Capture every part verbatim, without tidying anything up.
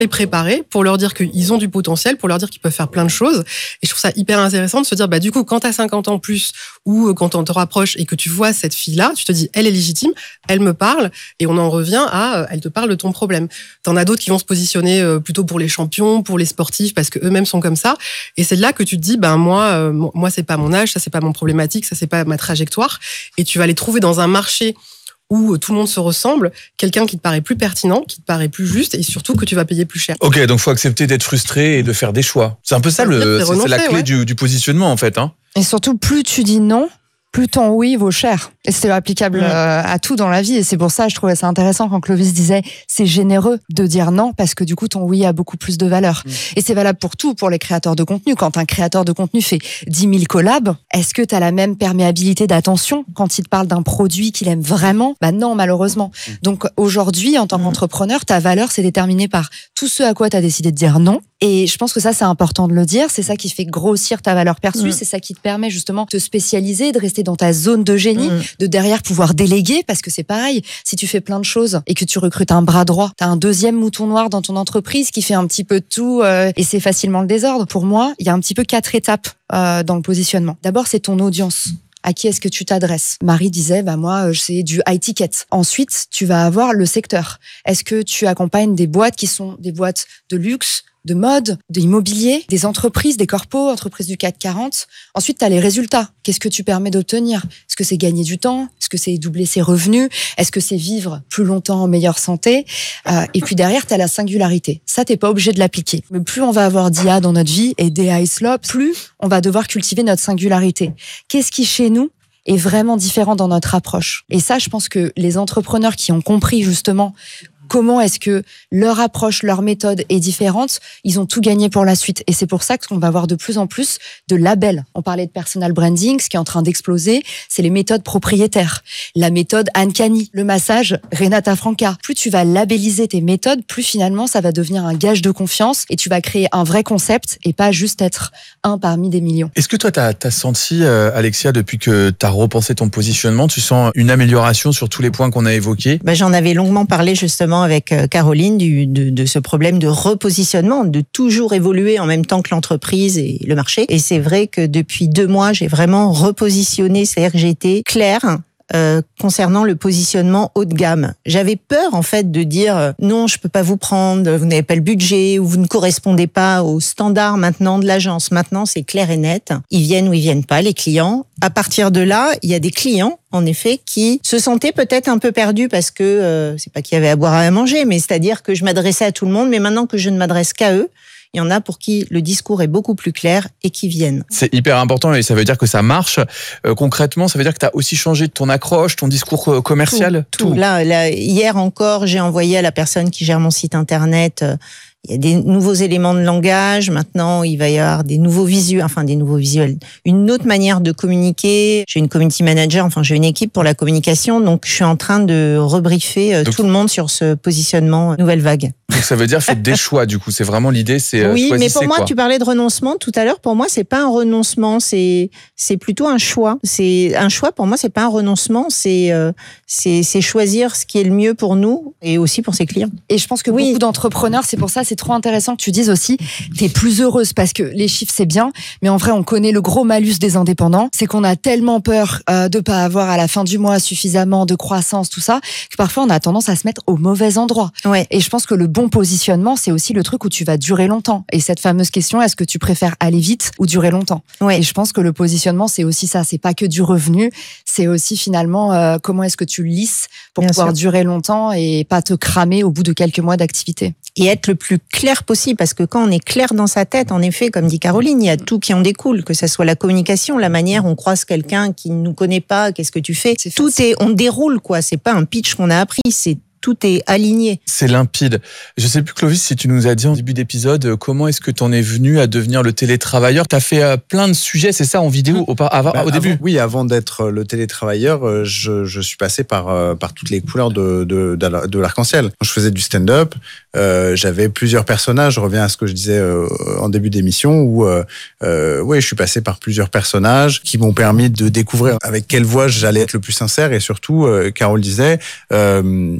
les préparer, pour leur dire qu'ils ont du potentiel, pour leur dire qu'ils peuvent faire plein de choses. Et je trouve ça hyper intéressant de se dire, bah, du coup, quand t'as cinquante ans plus, ou quand on te rapproche et que tu vois cette fille-là, tu te dis, elle est légitime, elle me parle, et on en revient à, elle te parle de ton problème. T'en as d'autres qui vont se positionner plutôt pour les champions, pour les sportifs, parce que eux-mêmes sont comme ça. Et c'est là que tu te dis, ben, moi, euh, moi, c'est pas mon âge, ça, c'est pas mon problématique, ça, c'est pas ma trajectoire. Et tu vas les trouver dans un marché où tout le monde se ressemble, quelqu'un qui te paraît plus pertinent, qui te paraît plus juste, et surtout que tu vas payer plus cher. Ok, donc faut accepter d'être frustré et de faire des choix. C'est un peu ça, le, c'est, renoncer, c'est la clé ouais. du, du positionnement en fait. Hein. Et surtout, plus tu dis non, plus ton oui vaut cher. Et c'est applicable mmh. euh, à tout dans la vie. Et c'est pour ça, je trouvais ça intéressant quand Clovis disait c'est généreux de dire non parce que du coup, ton oui a beaucoup plus de valeur. Mmh. Et c'est valable pour tout, pour les créateurs de contenu. Quand un créateur de contenu fait dix mille collabs, est-ce que tu as la même perméabilité d'attention quand il te parle d'un produit qu'il aime vraiment? Bah non, malheureusement. Mmh. Donc aujourd'hui, en tant mmh. qu'entrepreneur, ta valeur, c'est déterminée par tout ce à quoi tu as décidé de dire non. Et je pense que ça, c'est important de le dire. C'est ça qui fait grossir ta valeur perçue. Mmh. C'est ça qui te permet justement de te spécialiser, de rester dans ta zone de génie, mmh. de derrière pouvoir déléguer. Parce que c'est pareil, si tu fais plein de choses et que tu recrutes un bras droit, t'as un deuxième mouton noir dans ton entreprise qui fait un petit peu de tout euh, et c'est facilement le désordre. Pour moi, il y a un petit peu quatre étapes euh, dans le positionnement. D'abord, c'est ton audience. À qui est-ce que tu t'adresses? Marie disait, bah moi, c'est du high ticket. Ensuite, tu vas avoir le secteur. Est-ce que tu accompagnes des boîtes qui sont des boîtes de luxe, de mode, d'immobilier, des entreprises, des corpos, entreprises du C A C quarante. Ensuite, tu as les résultats. Qu'est-ce que tu permets d'obtenir? Est-ce que c'est gagner du temps? Est-ce que c'est doubler ses revenus? Est-ce que c'est vivre plus longtemps en meilleure santé? euh, Et puis derrière, tu as la singularité. Ça, t'es pas obligé de l'appliquer. Mais plus on va avoir d'I A dans notre vie et d'A I slop, plus on va devoir cultiver notre singularité. Qu'est-ce qui, chez nous, est vraiment différent dans notre approche? Et ça, je pense que les entrepreneurs qui ont compris justement comment est-ce que leur approche, leur méthode est différente, ils ont tout gagné pour la suite. Et c'est pour ça qu'on va avoir de plus en plus de labels. On parlait de personal branding, ce qui est en train d'exploser, c'est les méthodes propriétaires. La méthode Ankani, le massage Renata Franca. Plus tu vas labelliser tes méthodes, plus finalement ça va devenir un gage de confiance et tu vas créer un vrai concept et pas juste être un parmi des millions. Est-ce que toi, t'as, t'as senti, euh, Alexia, depuis que t'as repensé ton positionnement, tu sens une amélioration sur tous les points qu'on a évoqués? Ben, j'en avais longuement parlé justement avec Caroline du, de, de ce problème de repositionnement, de toujours évoluer en même temps que l'entreprise et le marché. Et c'est vrai que depuis deux mois, j'ai vraiment repositionné, c'est-à-dire que j'ai été claire Euh, concernant le positionnement haut de gamme. J'avais peur en fait de dire euh, non, je peux pas vous prendre, vous n'avez pas le budget ou vous ne correspondez pas aux standards maintenant de l'agence. Maintenant, c'est clair et net. Ils viennent ou ils viennent pas, les clients. À partir de là, il y a des clients en effet qui se sentaient peut-être un peu perdus parce que euh, c'est pas qu'il y avait à boire et à manger, mais c'est-à-dire que je m'adressais à tout le monde, mais maintenant que je ne m'adresse qu'à eux, il y en a pour qui le discours est beaucoup plus clair et qui viennent. C'est hyper important et ça veut dire que ça marche. Euh, concrètement, ça veut dire que tu as aussi changé ton accroche, ton discours commercial? Tout. tout. Là, là, hier encore, j'ai envoyé à la personne qui gère mon site internet... Euh, il y a des nouveaux éléments de langage. Maintenant, il va y avoir des nouveaux visuels, enfin des nouveaux visuels, une autre manière de communiquer. J'ai une community manager, enfin j'ai une équipe pour la communication, donc je suis en train de rebriefer donc, tout le monde sur ce positionnement nouvelle vague. Donc ça veut dire faites des choix. Du coup, c'est vraiment l'idée, c'est oui, choisissez, mais pour moi, quoi. Tu parlais de renoncement tout à l'heure. Pour moi, c'est pas un renoncement, c'est c'est plutôt un choix. C'est un choix. Pour moi, c'est pas un renoncement, c'est euh, c'est c'est choisir ce qui est le mieux pour nous et aussi pour ses clients. Et je pense que oui. beaucoup d'entrepreneurs, c'est pour ça. C'est trop intéressant que tu dises aussi, t'es plus heureuse parce que les chiffres c'est bien, mais en vrai on connaît le gros malus des indépendants, c'est qu'on a tellement peur euh, de pas avoir à la fin du mois suffisamment de croissance, tout ça, que parfois on a tendance à se mettre au mauvais endroit. Ouais. Et je pense que le bon positionnement, c'est aussi le truc où tu vas durer longtemps. Et cette fameuse question, est-ce que tu préfères aller vite ou durer longtemps? Ouais. Et je pense que le positionnement, c'est aussi ça, c'est pas que du revenu, c'est aussi finalement euh, comment est-ce que tu lisses pour bien pouvoir sûr. durer longtemps et pas te cramer au bout de quelques mois d'activité. Et être le plus clair possible, parce que quand on est clair dans sa tête, en effet, comme dit Caroline, il y a tout qui en découle, que ça soit la communication, la manière, on croise quelqu'un qui ne nous connaît pas, qu'est-ce que tu fais? C'est tout est, on déroule, quoi. C'est pas un pitch qu'on a appris, c'est tout est aligné. C'est limpide. Je sais plus, Clovis, si tu nous as dit en début d'épisode, comment est-ce que tu en es venu à devenir le télétravailleur? Tu as fait euh, plein de sujets, c'est ça, en vidéo, au, avant, bah, au début avant, Oui, avant d'être le télétravailleur, je, je suis passé par, euh, par toutes les couleurs de, de, de, de l'arc-en-ciel. Je faisais du stand-up, euh, j'avais plusieurs personnages, je reviens à ce que je disais euh, en début d'émission, où euh, euh, ouais, je suis passé par plusieurs personnages qui m'ont permis de découvrir avec quelle voix j'allais être le plus sincère, et surtout, euh, Carole disait... Euh,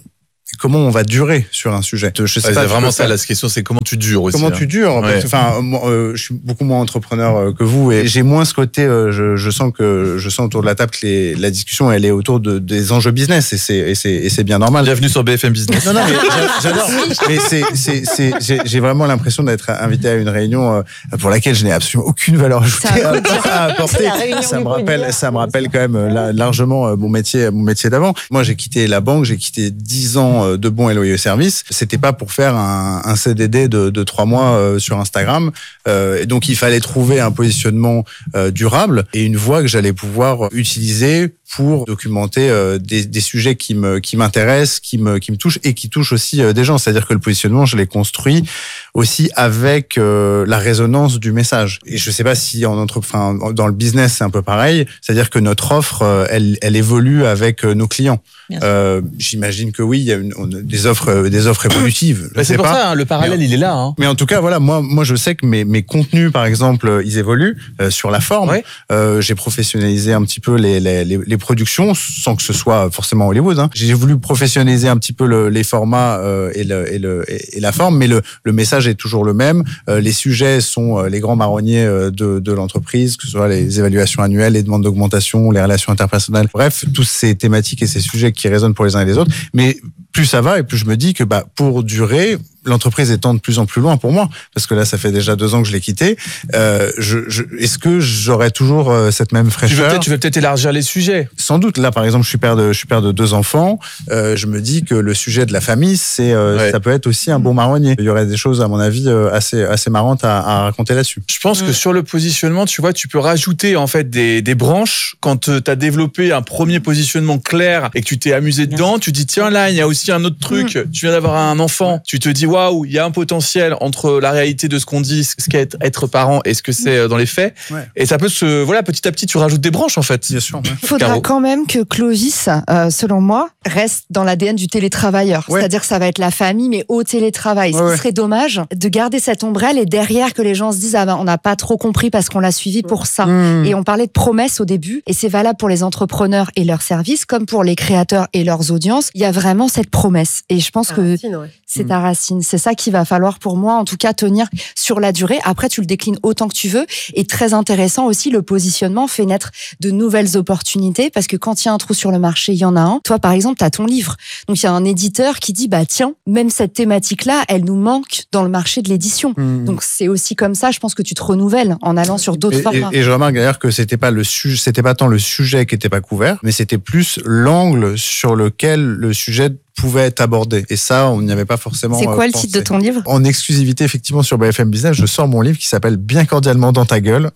comment on va durer sur un sujet. Je sais ouais, pas, c'est vraiment ça, faire... la question, c'est comment tu dures aussi. Comment hein. tu dures ouais. Parce que, enfin, moi, euh, je suis beaucoup moins entrepreneur euh, que vous et j'ai moins ce côté. Euh, je, je sens que je sens autour de la table que les, la discussion elle est autour de, des enjeux business et c'est et c'est et c'est bien normal. Bienvenue sur B F M Business. Non non mais j'adore. Mais c'est c'est c'est j'ai, j'ai vraiment l'impression d'être invité à une réunion euh, pour laquelle je n'ai absolument aucune valeur ajoutée à, à apporter. Ça me rappelle ça me rappelle quand même euh, largement euh, mon métier mon métier d'avant. Moi j'ai quitté la banque, j'ai quitté dix ans de bons et loyaux services. C'était pas pour faire un, un C D D de, de trois mois euh, sur Instagram. Euh, et donc il fallait trouver un positionnement euh, durable et une voie que j'allais pouvoir utiliser pour documenter euh, des, des sujets qui me qui m'intéressent, qui me qui me touchent et qui touchent aussi euh, des gens. C'est-à-dire que le positionnement, je l'ai construit aussi avec euh, la résonance du message. Et je sais pas si en entre, enfin dans le business c'est un peu pareil. C'est-à-dire que notre offre, euh, elle elle évolue avec euh, nos clients. Euh, j'imagine que oui, il y a une, on a des offres des offres évolutives. Bah, c'est pour pas. ça, hein, le parallèle mais, il est là. Hein. Mais en tout cas, voilà, moi moi je sais que mes mes contenus, par exemple, ils évoluent euh, sur la forme. Ouais. Euh, j'ai professionnalisé un petit peu les les les, les productions sans que ce soit forcément Hollywood. Hein. J'ai voulu professionnaliser un petit peu le, les formats euh, et, le, et, le, et la forme, mais le, le message est toujours le même. Euh, les sujets sont euh, les grands marronniers euh, de, de l'entreprise, que ce soit les évaluations annuelles, les demandes d'augmentation, les relations interpersonnelles. Bref, tous ces thématiques et ces sujets qui résonnent pour les uns et les autres. Mais plus ça va et plus je me dis que bah pour durer, l'entreprise étant de plus en plus loin pour moi, parce que là, ça fait déjà deux ans que je l'ai quitté. Euh, je, je, est-ce que j'aurai toujours euh, cette même fraîcheur ? Tu veux peut-être, tu veux peut-être élargir les sujets. Sans doute. Là, par exemple, je suis père de, je suis père de deux enfants. Euh, je me dis que le sujet de la famille, c'est, euh, ouais. ça peut être aussi un bon marronnier. Il y aurait des choses, à mon avis, euh, assez, assez marrantes à, à raconter là-dessus. Je pense mmh. que sur le positionnement, tu vois, tu peux rajouter en fait des, des branches quand tu as développé un premier positionnement clair et que tu t'es amusé dedans. Tu dis tiens là, il y a aussi un autre truc. Mmh. Tu viens d'avoir un enfant. Tu te dis waouh, il y a un potentiel entre la réalité de ce qu'on dit, ce qu'est être parent et ce que c'est dans les faits. Ouais. Et ça peut se, voilà, petit à petit, tu rajoutes des branches en fait. Bien sûr. Il faudra Caro. quand même que Clovis, euh, selon moi, reste dans l'A D N du télétravailleur. Ouais. C'est-à-dire que ça va être la famille, mais au télétravail. Ouais, ce qui ouais. serait dommage de garder cette ombrelle et derrière que les gens se disent ah ben on n'a pas trop compris parce qu'on l'a suivi pour ça. Mmh. Et on parlait de promesses au début et c'est valable pour les entrepreneurs et leurs services comme pour les créateurs et leurs audiences. Il y a vraiment cette promesse et je pense ta que racine, ouais. c'est mmh. ta racine. C'est ça qu'il va falloir pour moi, en tout cas, tenir sur la durée. Après, tu le déclines autant que tu veux. Et très intéressant aussi, le positionnement fait naître de nouvelles opportunités parce que quand il y a un trou sur le marché, il y en a un. Toi, par exemple, tu as ton livre. Donc, il y a un éditeur qui dit, bah tiens, même cette thématique-là, elle nous manque dans le marché de l'édition. Mmh. Donc, c'est aussi comme ça, je pense que tu te renouvelles en allant sur d'autres et, formats. Et, et je remarque d'ailleurs que c'était pas le sujet, c'était pas tant le sujet qui était pas couvert, mais c'était plus l'angle sur lequel le sujet pouvait être abordé. Et ça, on n'y avait pas forcément C'est quoi euh, le pensé. titre de ton livre ? En exclusivité, effectivement, sur B F M Business, je sors mon livre qui s'appelle Bien cordialement dans ta gueule.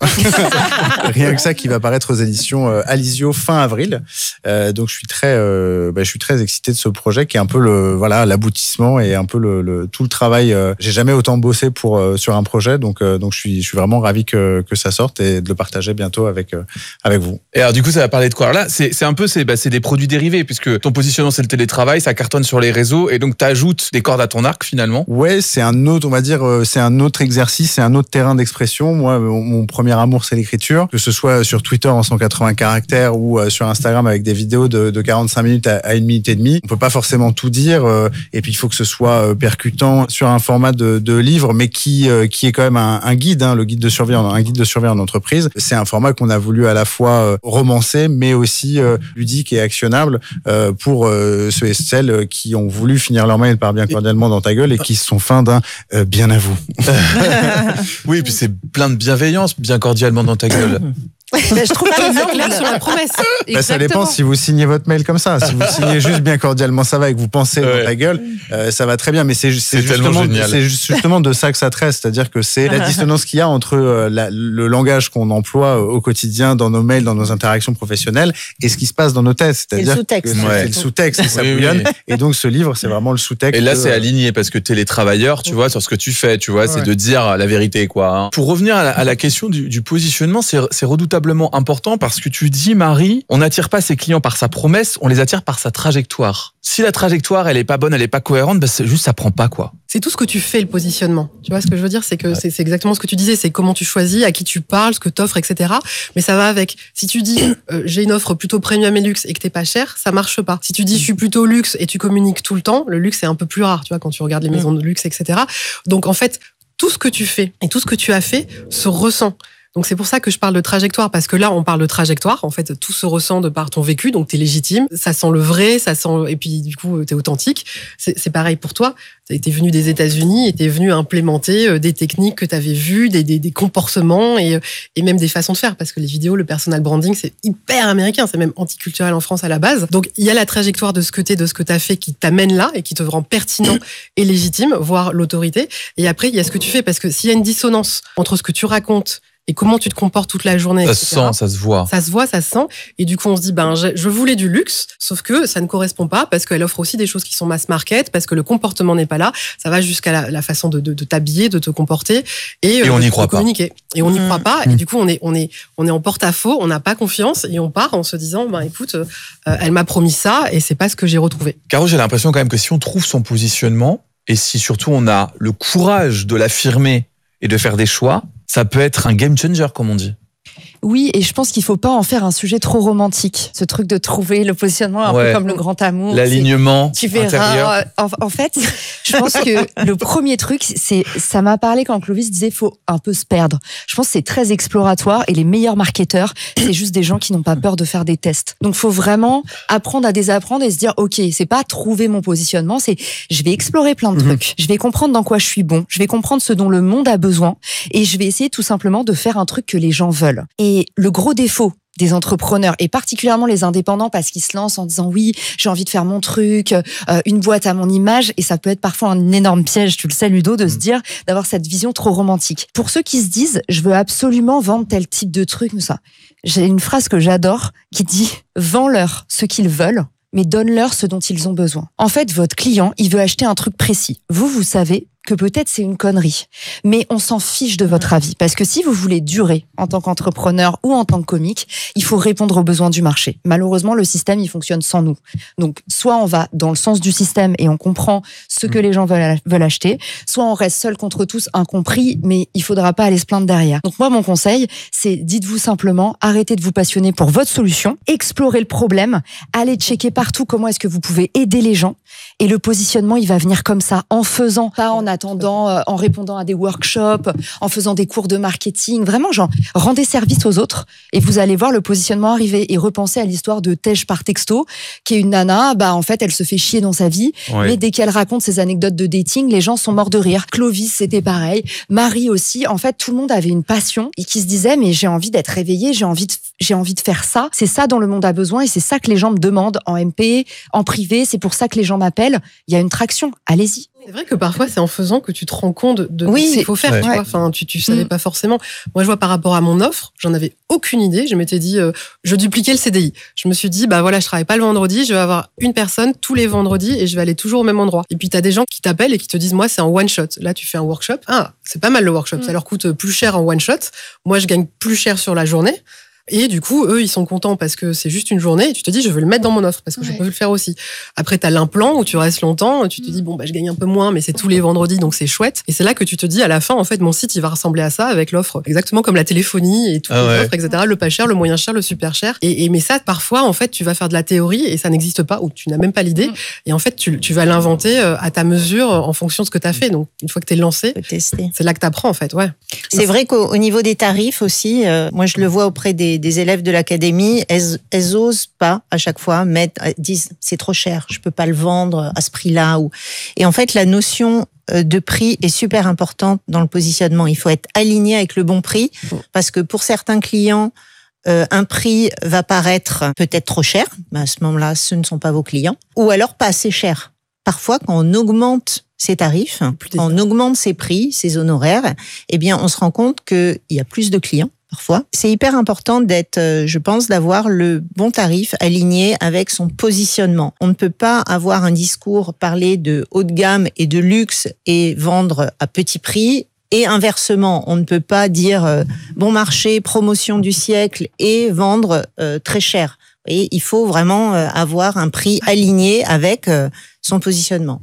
Rien que ça, qui va paraître aux éditions euh, Alizio fin avril. Euh, donc, je suis très, euh, bah, je suis très excité de ce projet qui est un peu le, voilà, l'aboutissement et un peu le, le tout le travail. Euh, j'ai jamais autant bossé pour euh, sur un projet, donc, euh, donc je suis, je suis vraiment ravi que que ça sorte et de le partager bientôt avec euh, avec vous. Et alors, du coup, ça va parler de quoi ? Alors là, c'est c'est un peu, c'est bah, c'est des produits dérivés puisque ton positionnement c'est le télétravail, ça cartonne sur les réseaux et donc t'ajoutes des cordes à ton arc finalement. Ouais, c'est un autre, on va dire, c'est un autre exercice, c'est un autre terrain d'expression. Moi, mon, mon premier amour, c'est l'écriture, que ce soit sur Twitter en cent quatre-vingts caractères ou euh, sur Instagram avec des vidéos de, de quarante-cinq minutes à, à une minute et demie. On peut pas forcément tout dire euh, et puis il faut que ce soit euh, percutant sur un format de, de livre, mais qui euh, qui est quand même un, un guide, hein, le guide de survie, en, un guide de survie en entreprise. C'est un format qu'on a voulu à la fois euh, romancer, mais aussi euh, ludique et actionnable euh, pour euh, ceux et celles qui ont voulu finir leur mail par bien cordialement dans ta gueule et qui se sont fins d'un euh, bien à vous. Oui, et puis c'est plein de bienveillance, bien cordialement dans ta gueule. Mais je trouve que c'est clair sur la promesse. Bah, ça dépend si vous signez votre mail comme ça. Si vous signez juste bien cordialement ça va et que vous pensez ouais. dans ta gueule, euh, ça va très bien. Mais c'est, c'est, c'est justement, c'est justement de ça que ça traite. C'est-à-dire que c'est la dissonance qu'il y a entre euh, la, le langage qu'on emploie au quotidien dans nos mails, dans nos interactions professionnelles et ce qui se passe dans nos têtes. C'est-à-dire le sous-texte. que ouais. c'est le sous-texte et ça oui, bouillonne. Oui. Et donc ce livre, c'est vraiment le sous-texte. Et là, de... c'est aligné parce que t'es les travailleurs, tu vois, sur ce que tu fais, tu vois, ouais. c'est de dire la vérité, quoi. Hein. Pour revenir à la, à la question du, du positionnement, c'est, c'est redoutable. redoutablement important parce que tu dis, Marie, on n'attire pas ses clients par sa promesse, on les attire par sa trajectoire. Si la trajectoire, elle est pas bonne, elle est pas cohérente, bah c'est juste, ça prend pas, quoi. C'est tout ce que tu fais, le positionnement. Tu vois ce que je veux dire? C'est que ouais. c'est, c'est exactement ce que tu disais, c'est comment tu choisis, à qui tu parles, ce que t'offres, et cetera. Mais ça va avec. Si tu dis, euh, j'ai une offre plutôt premium et luxe et que t'es pas cher, ça marche pas. Si tu dis, je suis plutôt luxe et tu communiques tout le temps, le luxe est un peu plus rare, tu vois, quand tu regardes les maisons de luxe, et cetera. Donc, en fait, tout ce que tu fais et tout ce que tu as fait se ressent. Donc c'est pour ça que je parle de trajectoire, parce que là on parle de trajectoire, en fait tout se ressent de par ton vécu, donc t'es légitime, ça sent le vrai, ça sent, et puis du coup t'es authentique. C'est, c'est pareil pour toi, t'es venu des États-Unis et t'es venu implémenter des techniques que t'avais vues, des, des, des comportements et, et même des façons de faire, parce que les vidéos, le personal branding c'est hyper américain, c'est même anticulturel en France à la base. Donc il y a la trajectoire de ce que t'es, de ce que t'as fait qui t'amène là et qui te rend pertinent et légitime, voire l'autorité. Et après il y a ce que tu fais, parce que s'il y a une dissonance entre ce que tu racontes et comment tu te comportes toute la journée, ça et se cetera. sent, ça se voit. Ça se voit, ça se sent. Et du coup, on se dit, ben, je, je voulais du luxe, sauf que ça ne correspond pas parce qu'elle offre aussi des choses qui sont mass market, parce que le comportement n'est pas là. Ça va jusqu'à la, la façon de, de, de t'habiller, de te comporter et, et euh, on n'y de, croit de pas. communiquer. Et on n'y Mmh. croit pas. Mmh. Et du coup, on est, on est, on est en porte-à-faux, on n'a pas confiance et on part en se disant, ben, écoute, euh, elle m'a promis ça et c'est pas ce que j'ai retrouvé. Caro, j'ai l'impression quand même que si on trouve son positionnement et si surtout on a le courage de l'affirmer et de faire des choix, ça peut être un game changer, comme on dit. Oui, et je pense qu'il faut pas en faire un sujet trop romantique. Ce truc de trouver le positionnement un Ouais. peu comme le grand amour. L'alignement Tu verras. intérieur. En, en fait, je pense que le premier truc, c'est, ça m'a parlé quand Clovis disait faut un peu se perdre. Je pense que c'est très exploratoire et les meilleurs marketeurs, c'est juste des gens qui n'ont pas peur de faire des tests. Donc, faut vraiment apprendre à désapprendre et se dire, ok, c'est pas trouver mon positionnement, c'est je vais explorer plein de trucs. Je vais comprendre dans quoi je suis bon. Je vais comprendre ce dont le monde a besoin et je vais essayer tout simplement de faire un truc que les gens veulent. Et le gros défaut des entrepreneurs et particulièrement les indépendants, parce qu'ils se lancent en disant oui, j'ai envie de faire mon truc, euh, une boîte à mon image, et ça peut être parfois un énorme piège, tu le sais Ludo, de se dire d'avoir cette vision trop romantique. Pour ceux qui se disent je veux absolument vendre tel type de truc, ça, j'ai une phrase que j'adore qui dit vends-leur ce qu'ils veulent, mais donne-leur ce dont ils ont besoin. En fait, votre client, il veut acheter un truc précis. Vous, vous savez que peut-être c'est une connerie, mais on s'en fiche de votre avis, parce que si vous voulez durer en tant qu'entrepreneur ou en tant que comique, il faut répondre aux besoins du marché. Malheureusement, le système, il fonctionne sans nous. Donc, soit on va dans le sens du système et on comprend ce que les gens veulent, veulent acheter, soit on reste seul contre tous, incompris, mais il faudra pas aller se plaindre derrière. Donc moi, mon conseil, c'est dites-vous simplement, arrêtez de vous passionner pour votre solution, explorez le problème, allez checker partout comment est-ce que vous pouvez aider les gens, et le positionnement, il va venir comme ça, en faisant, pas en attendant, euh, en répondant à des workshops, en faisant des cours de marketing. Vraiment, genre, rendez service aux autres et vous allez voir le positionnement arriver. Et repensez à l'histoire de Tej par texto, qui est une nana, bah, en fait, elle se fait chier dans sa vie. Ouais. Mais dès qu'elle raconte ses anecdotes de dating, les gens sont morts de rire. Clovis, c'était pareil. Marie aussi. En fait, tout le monde avait une passion et qui se disait, mais j'ai envie d'être réveillée, j'ai envie de, j'ai envie de faire ça. C'est ça dont le monde a besoin et c'est ça que les gens me demandent en M P, en privé. C'est pour ça que les gens m'appellent. Il y a une traction. Allez-y. C'est vrai que parfois, c'est en faisant que tu te rends compte de Oui, ce qu'il faut faire. ouais. Tu vois, enfin, tu, tu savais Mm. pas forcément. Moi, je vois par rapport à mon offre, j'en avais aucune idée. Je m'étais dit, euh, je dupliquais le C D I. Je me suis dit, bah voilà, je travaille pas le vendredi, je vais avoir une personne tous les vendredis et je vais aller toujours au même endroit. Et puis, t'as des gens qui t'appellent et qui te disent, moi, c'est en one shot. Là, tu fais un workshop. Ah, c'est pas mal le workshop. Mm. Ça leur coûte plus cher en one shot. Moi, je gagne plus cher sur la journée. Et du coup, eux, ils sont contents parce que c'est juste une journée et tu te dis, je veux le mettre dans mon offre parce que Ouais. je peux le faire aussi. Après, t'as l'implant où tu restes longtemps, tu te dis, bon, bah, je gagne un peu moins, mais c'est tous les vendredis, donc c'est chouette. Et c'est là que tu te dis, à la fin, en fait, mon site, il va ressembler à ça avec l'offre exactement comme la téléphonie et toutes Ah les ouais. offres, et cetera. Le pas cher, le moyen cher, le super cher. Et, et mais ça, parfois, en fait, tu vas faire de la théorie et ça n'existe pas ou tu n'as même pas l'idée. Mm. Et en fait, tu, tu vas l'inventer euh, à ta mesure en fonction de ce que t'as fait. Donc, une fois que t'es lancé, Faut tester. c'est là que t'apprends, en fait, ouais. C'est vrai qu'au au niveau des tarifs aussi, euh, moi je le vois auprès des, des élèves de l'académie, elles, elles osent pas à chaque fois mettre, elles disent c'est trop cher, je peux pas le vendre à ce prix-là. Ou... Et en fait, la notion euh, de prix est super importante dans le positionnement. Il faut être aligné avec le bon prix parce que pour certains clients, euh, un prix va paraître peut-être trop cher. Ben à ce moment-là, ce ne sont pas vos clients. Ou alors pas assez cher. Parfois, quand on augmente ses tarifs, quand on augmente ses prix, ses honoraires, eh bien, on se rend compte qu'il y a plus de clients. Parfois, c'est hyper important d'être, je pense, d'avoir le bon tarif aligné avec son positionnement. On ne peut pas avoir un discours, parler de haut de gamme et de luxe et vendre à petit prix Et inversement, on ne peut pas dire euh, bon marché, promotion du siècle et vendre euh, très cher. Vous voyez, il faut vraiment euh, avoir un prix aligné avec euh, son positionnement.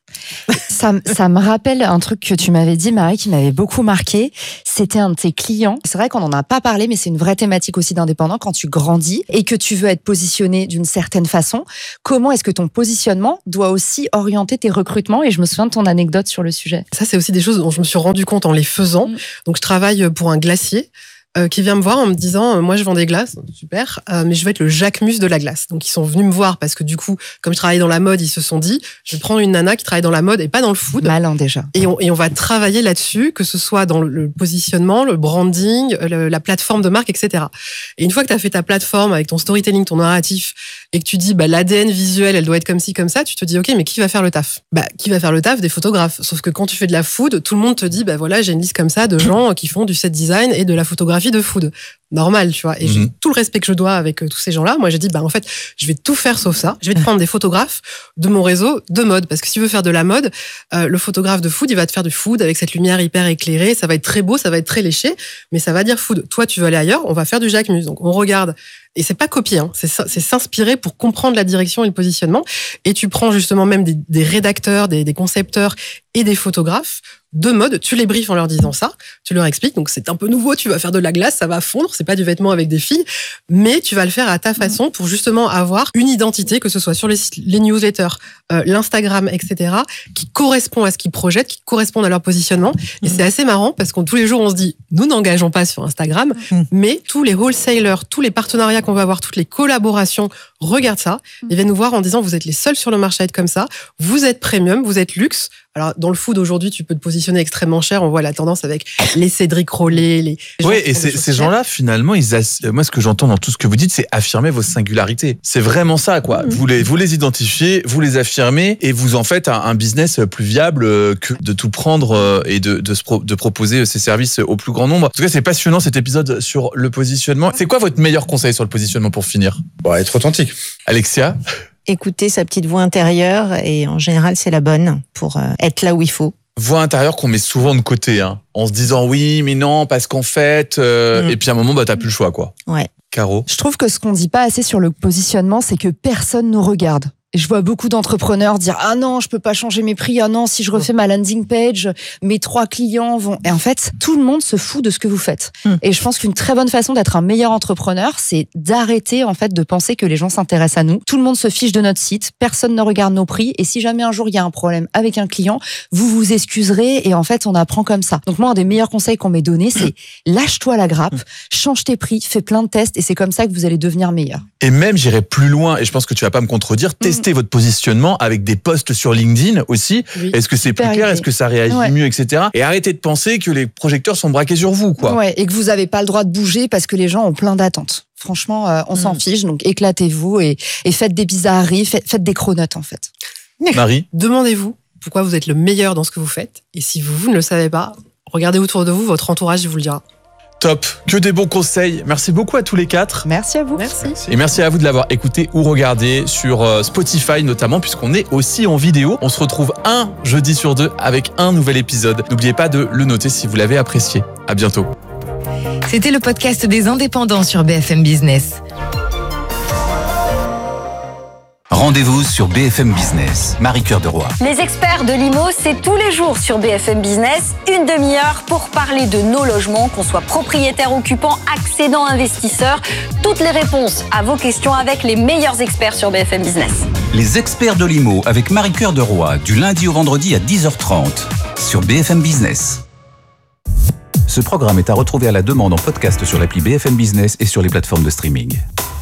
Ça, ça me rappelle un truc que tu m'avais dit, Marie, qui m'avait beaucoup marqué. C'était un de tes clients. C'est vrai qu'on n'en a pas parlé, mais c'est une vraie thématique aussi d'indépendant. Quand tu grandis et que tu veux être positionné d'une certaine façon, comment est-ce que ton positionnement doit aussi orienter tes recrutements? Et je me souviens de ton anecdote sur le sujet. Ça, c'est aussi des choses dont je me suis rendu compte en les faisant. Mmh. Donc, je travaille pour un glacier euh, qui vient me voir en me disant, euh, moi, je vends des glaces, super, euh, mais je veux être le Jacquemus de la glace. Donc, ils sont venus me voir parce que du coup, comme je travaillais dans la mode, ils se sont dit, je vais prendre une nana qui travaille dans la mode et pas dans le food. Malin déjà. Et on, et on va travailler là-dessus, que ce soit dans le positionnement, le branding, le, la plateforme de marque, et cetera. Et une fois que tu as fait ta plateforme avec ton storytelling, ton narratif, et que tu dis, bah, l'A D N visuel, elle doit être comme ci, comme ça, tu te dis, OK, mais qui va faire le taf? Bah, qui va faire le taf? Des photographes. Sauf que quand tu fais de la food, tout le monde te dit, bah voilà, j'ai une liste comme ça de gens qui font du set design et de la photographie de food. Normal, tu vois. Et mmh. j'ai tout le respect que je dois avec euh, tous ces gens-là. Moi, j'ai dit, bah, en fait, je vais tout faire sauf ça. Je vais te prendre des photographes de mon réseau de mode. Parce que si tu veux faire de la mode, euh, le photographe de food, il va te faire du food avec cette lumière hyper éclairée. Ça va être très beau, ça va être très léché, mais ça va dire food. Toi, tu veux aller ailleurs, on va faire du Jacquemus. Donc, on regarde. Et c'est pas copier, hein. c'est, c'est s'inspirer pour comprendre la direction et le positionnement. Et tu prends justement même des, des rédacteurs, des, des concepteurs et des photographes de mode, tu les briefes en leur disant ça, tu leur expliques, donc c'est un peu nouveau, tu vas faire de la glace, ça va fondre, c'est pas du vêtement avec des filles, mais tu vas le faire à ta façon pour justement avoir une identité, que ce soit sur les, les newsletters, euh, l'Instagram, et cetera, qui correspond à ce qu'ils projettent, qui correspondent à leur positionnement. Et mmh. c'est assez marrant parce que tous les jours on se dit, nous n'engageons pas sur Instagram, mmh. mais tous les wholesalers, tous les partenariats qu'on va avoir, toutes les collaborations, regardent ça, ils viennent nous voir en disant, vous êtes les seuls sur le marché à être comme ça, vous êtes premium, vous êtes luxe. Alors, dans le food, aujourd'hui, tu peux te positionner extrêmement cher. On voit la tendance avec les Cédric Rollet, les... Oui, et ces, ces gens-là, finalement, ils ass... moi, ce que j'entends dans tout ce que vous dites, c'est affirmer vos singularités. C'est vraiment ça, quoi. Mmh. Vous les, vous les identifiez, vous les affirmez, et vous en faites un, un business plus viable que de tout prendre et de, de, se pro... de proposer ces services au plus grand nombre. En tout cas, c'est passionnant, cet épisode sur le positionnement. C'est quoi votre meilleur conseil sur le positionnement pour finir? Bon, être authentique. Alexia? Écouter sa petite voix intérieure, et en général, c'est la bonne pour être là où il faut. Voix intérieure qu'on met souvent de côté, hein, en se disant oui, mais non, parce qu'en fait... Euh, mmh. Et puis à un moment, bah, t'as plus le choix, quoi. Ouais. Caro? Je trouve que ce qu'on dit pas assez sur le positionnement, c'est que personne nous regarde. Et je vois beaucoup d'entrepreneurs dire « Ah non, je peux pas changer mes prix. Ah non, si je refais ma landing page, mes trois clients vont... » Et en fait, tout le monde se fout de ce que vous faites. Mm. Et je pense qu'une très bonne façon d'être un meilleur entrepreneur, c'est d'arrêter en fait de penser que les gens s'intéressent à nous. Tout le monde se fiche de notre site, personne ne regarde nos prix. Et si jamais un jour il y a un problème avec un client, vous vous excuserez et en fait, on apprend comme ça. Donc moi, un des meilleurs conseils qu'on m'ait donné, c'est lâche-toi la grappe, change tes prix, fais plein de tests et c'est comme ça que vous allez devenir meilleur. Et même, j'irai plus loin, et je pense que tu vas pas me contredire, tester mmh. votre positionnement avec des posts sur LinkedIn aussi. Oui. Est-ce que c'est plus clair? Est-ce que ça réagit ouais. mieux, et cetera. Et arrêtez de penser que les projecteurs sont braqués sur vous, quoi. Ouais, et que vous n'avez pas le droit de bouger parce que les gens ont plein d'attentes. Franchement, euh, on mmh. s'en fiche, donc éclatez-vous et, et faites des bizarreries, faites, faites des chronotes, en fait. Marie? Demandez-vous pourquoi vous êtes le meilleur dans ce que vous faites. Et si vous, vous ne le savez pas, regardez autour de vous, votre entourage vous le dira. Top, que des bons conseils. Merci beaucoup à tous les quatre. Merci à vous. Merci. Et merci à vous de l'avoir écouté ou regardé sur Spotify notamment, puisqu'on est aussi en vidéo. On se retrouve un jeudi sur deux avec un nouvel épisode. N'oubliez pas de le noter si vous l'avez apprécié. À bientôt. C'était le podcast des indépendants sur B F M Business. Rendez-vous sur B F M Business. Marie-Cœur de Roy. Les experts de l'I M O, c'est tous les jours sur B F M Business. Une demi-heure pour parler de nos logements, qu'on soit propriétaire, occupant, accédant, investisseur. Toutes les réponses à vos questions avec les meilleurs experts sur B F M Business. Les experts de l'I M O avec Marie-Cœur de Roy, du lundi au vendredi à dix heures trente sur B F M Business. Ce programme est à retrouver à la demande en podcast sur l'appli B F M Business et sur les plateformes de streaming.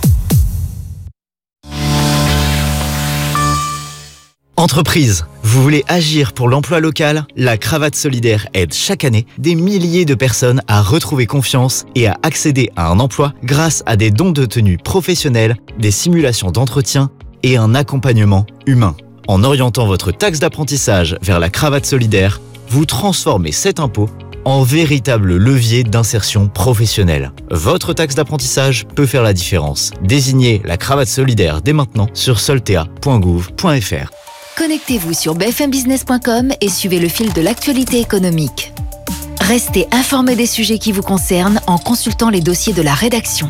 Entreprise, vous voulez agir pour l'emploi local? La Cravate Solidaire aide chaque année des milliers de personnes à retrouver confiance et à accéder à un emploi grâce à des dons de tenue professionnels, des simulations d'entretien et un accompagnement humain. En orientant votre taxe d'apprentissage vers la Cravate Solidaire, vous transformez cet impôt en véritable levier d'insertion professionnelle. Votre taxe d'apprentissage peut faire la différence. Désignez la Cravate Solidaire dès maintenant sur soltea point gouv point f r. Connectez-vous sur b f m business point com et suivez le fil de l'actualité économique. Restez informés des sujets qui vous concernent en consultant les dossiers de la rédaction.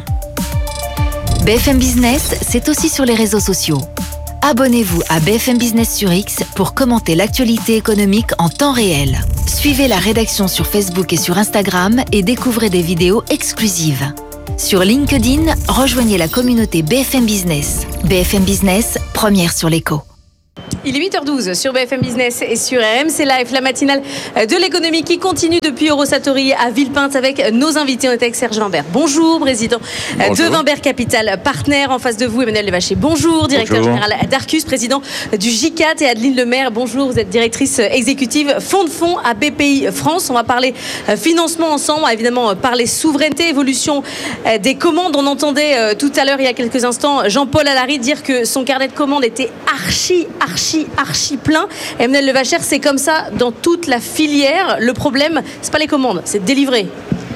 B F M Business, c'est aussi sur les réseaux sociaux. Abonnez-vous à B F M Business sur X pour commenter l'actualité économique en temps réel. Suivez la rédaction sur Facebook et sur Instagram et découvrez des vidéos exclusives. Sur LinkedIn, rejoignez la communauté B F M Business. B F M Business, première sur l'écho. Il est huit heures douze sur B F M Business et sur R M C Live, la matinale de l'économie qui continue depuis Eurosatory à Villepinte avec nos invités. On est avec Serge Wimbert. Bonjour, président bonjour. de Wimbert Capital, partenaire. En face de vous, Emmanuel Levaché. Bonjour, directeur bonjour. général d'Arcus, président du J quatre, et Adeline Lemaire. Bonjour, vous êtes directrice exécutive fonds de fonds à B P I France. On va parler financement ensemble, on va évidemment parler souveraineté, évolution des commandes. On entendait tout à l'heure, il y a quelques instants, Jean-Paul Allary dire que son carnet de commandes était archi, archi, archi plein. Emmanuel Levacher, c'est comme ça dans toute la filière. Le problème, c'est pas les commandes, c'est de délivrer.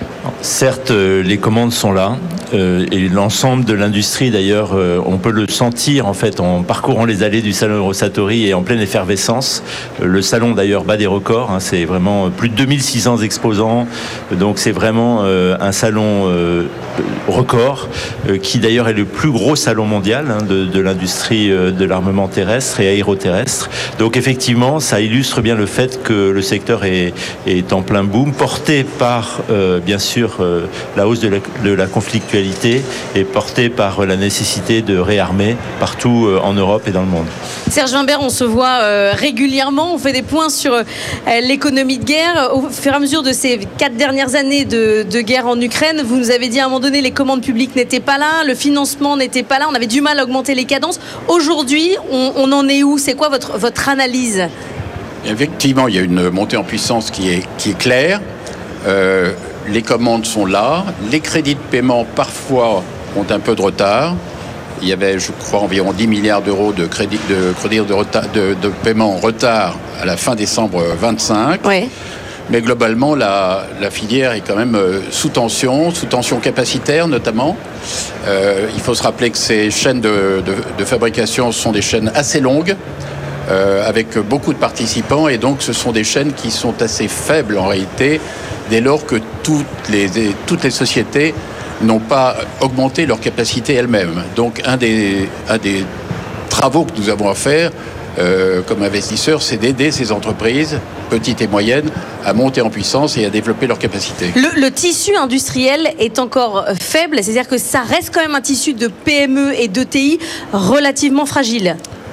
Certes, les commandes sont là, euh, et l'ensemble de l'industrie d'ailleurs, euh, on peut le sentir en fait en parcourant les allées du salon Eurosatory et en pleine effervescence. Euh, le salon d'ailleurs bat des records, hein, c'est vraiment plus de deux mille six cents exposants, donc c'est vraiment euh, un salon euh, record, euh, qui d'ailleurs est le plus gros salon mondial hein, de, de l'industrie euh, de l'armement terrestre et aéroterrestre. Donc effectivement, ça illustre bien le fait que le secteur est, est en plein boom, porté par euh, bien sûr sur euh, la hausse de la, de la conflictualité et portée par euh, la nécessité de réarmer partout euh, en Europe et dans le monde. Serge Wimbert, on se voit euh, régulièrement, on fait des points sur euh, l'économie de guerre. Au fur et à mesure de ces quatre dernières années de, de guerre en Ukraine, vous nous avez dit à un moment donné les commandes publiques n'étaient pas là, le financement n'était pas là, on avait du mal à augmenter les cadences. Aujourd'hui, on, on en est où? C'est quoi votre, votre analyse? Effectivement, il y a une montée en puissance qui est, qui est claire. Euh, les commandes sont là. Les crédits de paiement, parfois, ont un peu de retard. Il y avait, je crois, environ dix milliards d'euros de crédits de, crédit de, de, de paiement en retard à la fin décembre vingt-cinq. Oui. Mais globalement, la, la filière est quand même sous tension, sous tension capacitaire notamment. Euh, il faut se rappeler que ces chaînes de, de, de fabrication sont des chaînes assez longues, euh, avec beaucoup de participants, et donc ce sont des chaînes qui sont assez faibles en réalité, dès lors que toutes les, toutes les sociétés n'ont pas augmenté leur capacité elles-mêmes. Donc un des, un des travaux que nous avons à faire euh, comme investisseurs, c'est d'aider ces entreprises, petites et moyennes, à monter en puissance et à développer leur capacité. Le, le tissu industriel est encore faible, c'est-à-dire que ça reste quand même un tissu de P M E et d'E T I relativement fragile.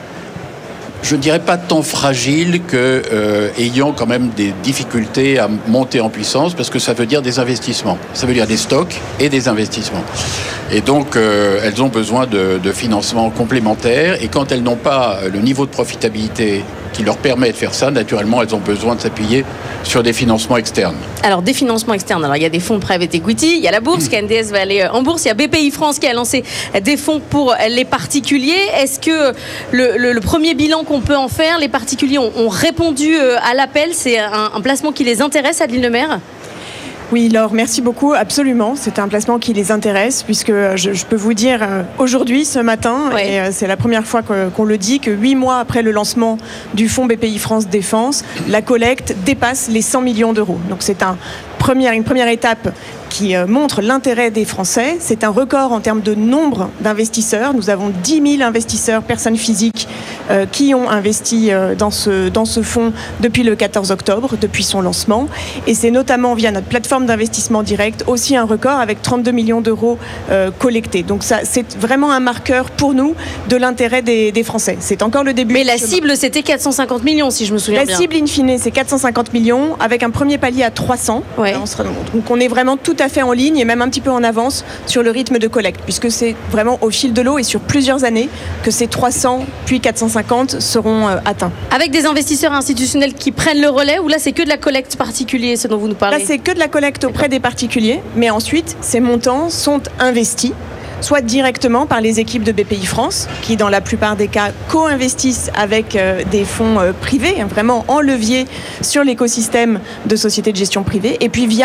Je ne dirais pas tant fragile que euh, ayant quand même des difficultés à monter en puissance, parce que ça veut dire des investissements. Ça veut dire des stocks et des investissements. Et donc, euh, elles ont besoin de, de financements complémentaires. Et quand elles n'ont pas le niveau de profitabilité qui leur permet de faire ça, naturellement, elles ont besoin de s'appuyer sur des financements externes. Alors, des financements externes. Alors, il y a des fonds de private equity, il y a la bourse, mmh. K N D S va aller en bourse, il y a B P I France qui a lancé des fonds pour les particuliers. Est-ce que le, le, le premier bilan qu'on peut en faire, les particuliers ont, ont répondu à l'appel? C'est un, un placement qui les intéresse, Adeline Lemaire? Oui, Laure, merci beaucoup. Absolument, c'est un placement qui les intéresse, puisque je, je peux vous dire euh, aujourd'hui, ce matin, ouais. et euh, c'est la première fois que, qu'on le dit, que huit mois après le lancement du fonds B P I France Défense, la collecte dépasse les cent millions d'euros. Donc c'est un première, une première étape qui montre l'intérêt des Français. C'est un record en termes de nombre d'investisseurs. Nous avons dix mille investisseurs, personnes physiques, euh, qui ont investi euh, dans ce, dans ce fonds depuis le quatorze octobre, depuis son lancement. Et c'est notamment via notre plateforme d'investissement direct aussi un record avec trente-deux millions d'euros euh, collectés. Donc ça, c'est vraiment un marqueur pour nous de l'intérêt des, des Français. C'est encore le début. Mais la cible, c'était quatre cent cinquante millions, si je me souviens la bien. La cible, in fine, c'est quatre cent cinquante millions, avec un premier palier à trois cents. Ouais. On sera, donc on est vraiment tout à fait en ligne et même un petit peu en avance sur le rythme de collecte, puisque c'est vraiment au fil de l'eau et sur plusieurs années que ces trois cents puis quatre cent cinquante seront euh, atteints. Avec des investisseurs institutionnels qui prennent le relais, ou là c'est que de la collecte particulière, ce dont vous nous parlez? Là c'est que de la collecte auprès des particuliers, mais ensuite ces montants sont investis soit directement par les équipes de B P I France, qui dans la plupart des cas co-investissent avec euh, des fonds euh, privés, hein, vraiment en levier sur l'écosystème de sociétés de gestion privée, et puis via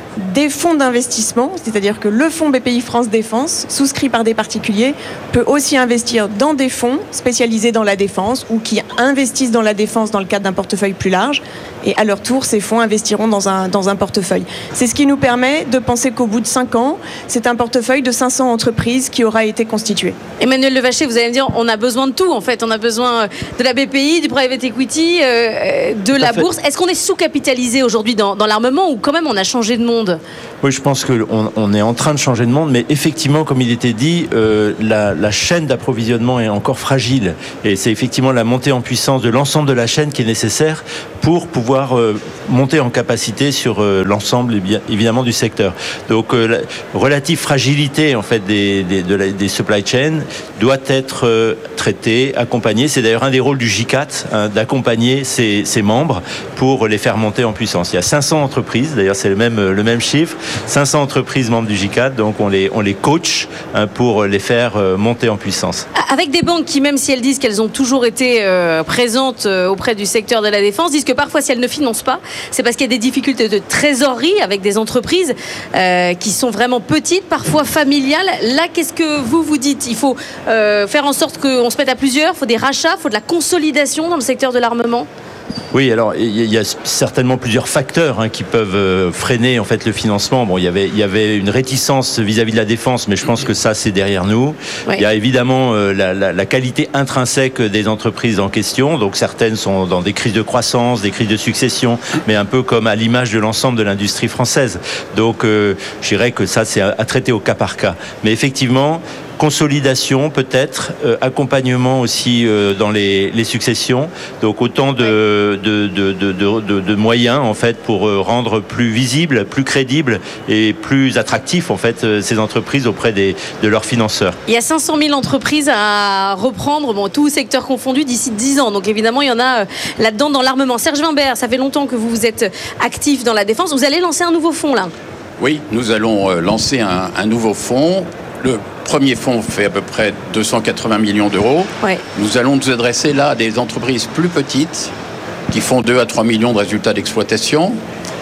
des fonds d'investissement, c'est-à-dire que le fonds B P I France Défense, souscrit par des particuliers, peut aussi investir dans des fonds spécialisés dans la défense ou qui investissent dans la défense dans le cadre d'un portefeuille plus large. Et à leur tour, ces fonds investiront dans un, dans un portefeuille. C'est ce qui nous permet de penser qu'au bout de cinq ans, c'est un portefeuille de cinq cents entreprises qui aura été constitué. Emmanuel Levaché, vous allez me dire, on a besoin de tout en fait. On a besoin de la B P I, du private equity, euh, de la bourse. Est-ce qu'on est sous-capitalisé aujourd'hui dans, dans l'armement ou quand même on a changé de monde ? Oui, je pense qu'on on est en train de changer de monde, mais effectivement, comme il était dit, euh, la, la chaîne d'approvisionnement est encore fragile. Et c'est effectivement la montée en puissance de l'ensemble de la chaîne qui est nécessaire pour pouvoir euh, monter en capacité sur euh, l'ensemble, évidemment, du secteur. Donc, euh, la relative fragilité, en fait, des, des, de la, des supply chains doit être euh, traitée, accompagnée. C'est d'ailleurs un des rôles du J quatre, hein, d'accompagner ses, ses membres pour les faire monter en puissance. Il y a cinq cents entreprises, d'ailleurs, c'est le même, le même chiffre, cinq cents entreprises membres du J quatre, donc on les, on les coach hein, pour les faire euh, monter en puissance. Avec des banques qui, même si elles disent qu'elles ont toujours été euh, présentes euh, auprès du secteur de la défense, disent que parfois si elles ne financent pas, c'est parce qu'il y a des difficultés de trésorerie avec des entreprises euh, qui sont vraiment petites, parfois familiales. Là, qu'est-ce que vous vous dites ? Il faut euh, faire en sorte qu'on se mette à plusieurs, il faut des rachats, il faut de la consolidation dans le secteur de l'armement ? Oui, alors il y a certainement plusieurs facteurs hein, qui peuvent euh, freiner en fait le financement. Bon, il y avait il y avait une réticence vis-à-vis de la défense, mais je pense que ça c'est derrière nous. Oui. Il y a évidemment euh, la, la, la qualité intrinsèque des entreprises en question. Donc certaines sont dans des crises de croissance, des crises de succession, mais un peu comme à l'image de l'ensemble de l'industrie française. Donc euh, je dirais que ça c'est à, à traiter au cas par cas. Mais effectivement, consolidation peut-être, euh, accompagnement aussi euh, dans les, les successions. Donc autant de, de, de, de, de, de moyens en fait pour euh, rendre plus visible, plus crédible et plus attractif en fait euh, ces entreprises auprès des, de leurs financeurs. Il y a cinq cent mille entreprises à reprendre, bon, tout secteur confondu d'ici dix ans. Donc évidemment il y en a euh, là-dedans dans l'armement. Serge Wimbert, ça fait longtemps que vous vous êtes actif dans la défense. Vous allez lancer un nouveau fonds là ? Oui, nous allons euh, lancer un, un nouveau fonds. Le premier fonds fait à peu près deux cent quatre-vingts millions d'euros. Ouais. Nous allons nous adresser là à des entreprises plus petites qui font deux à trois millions de résultats d'exploitation.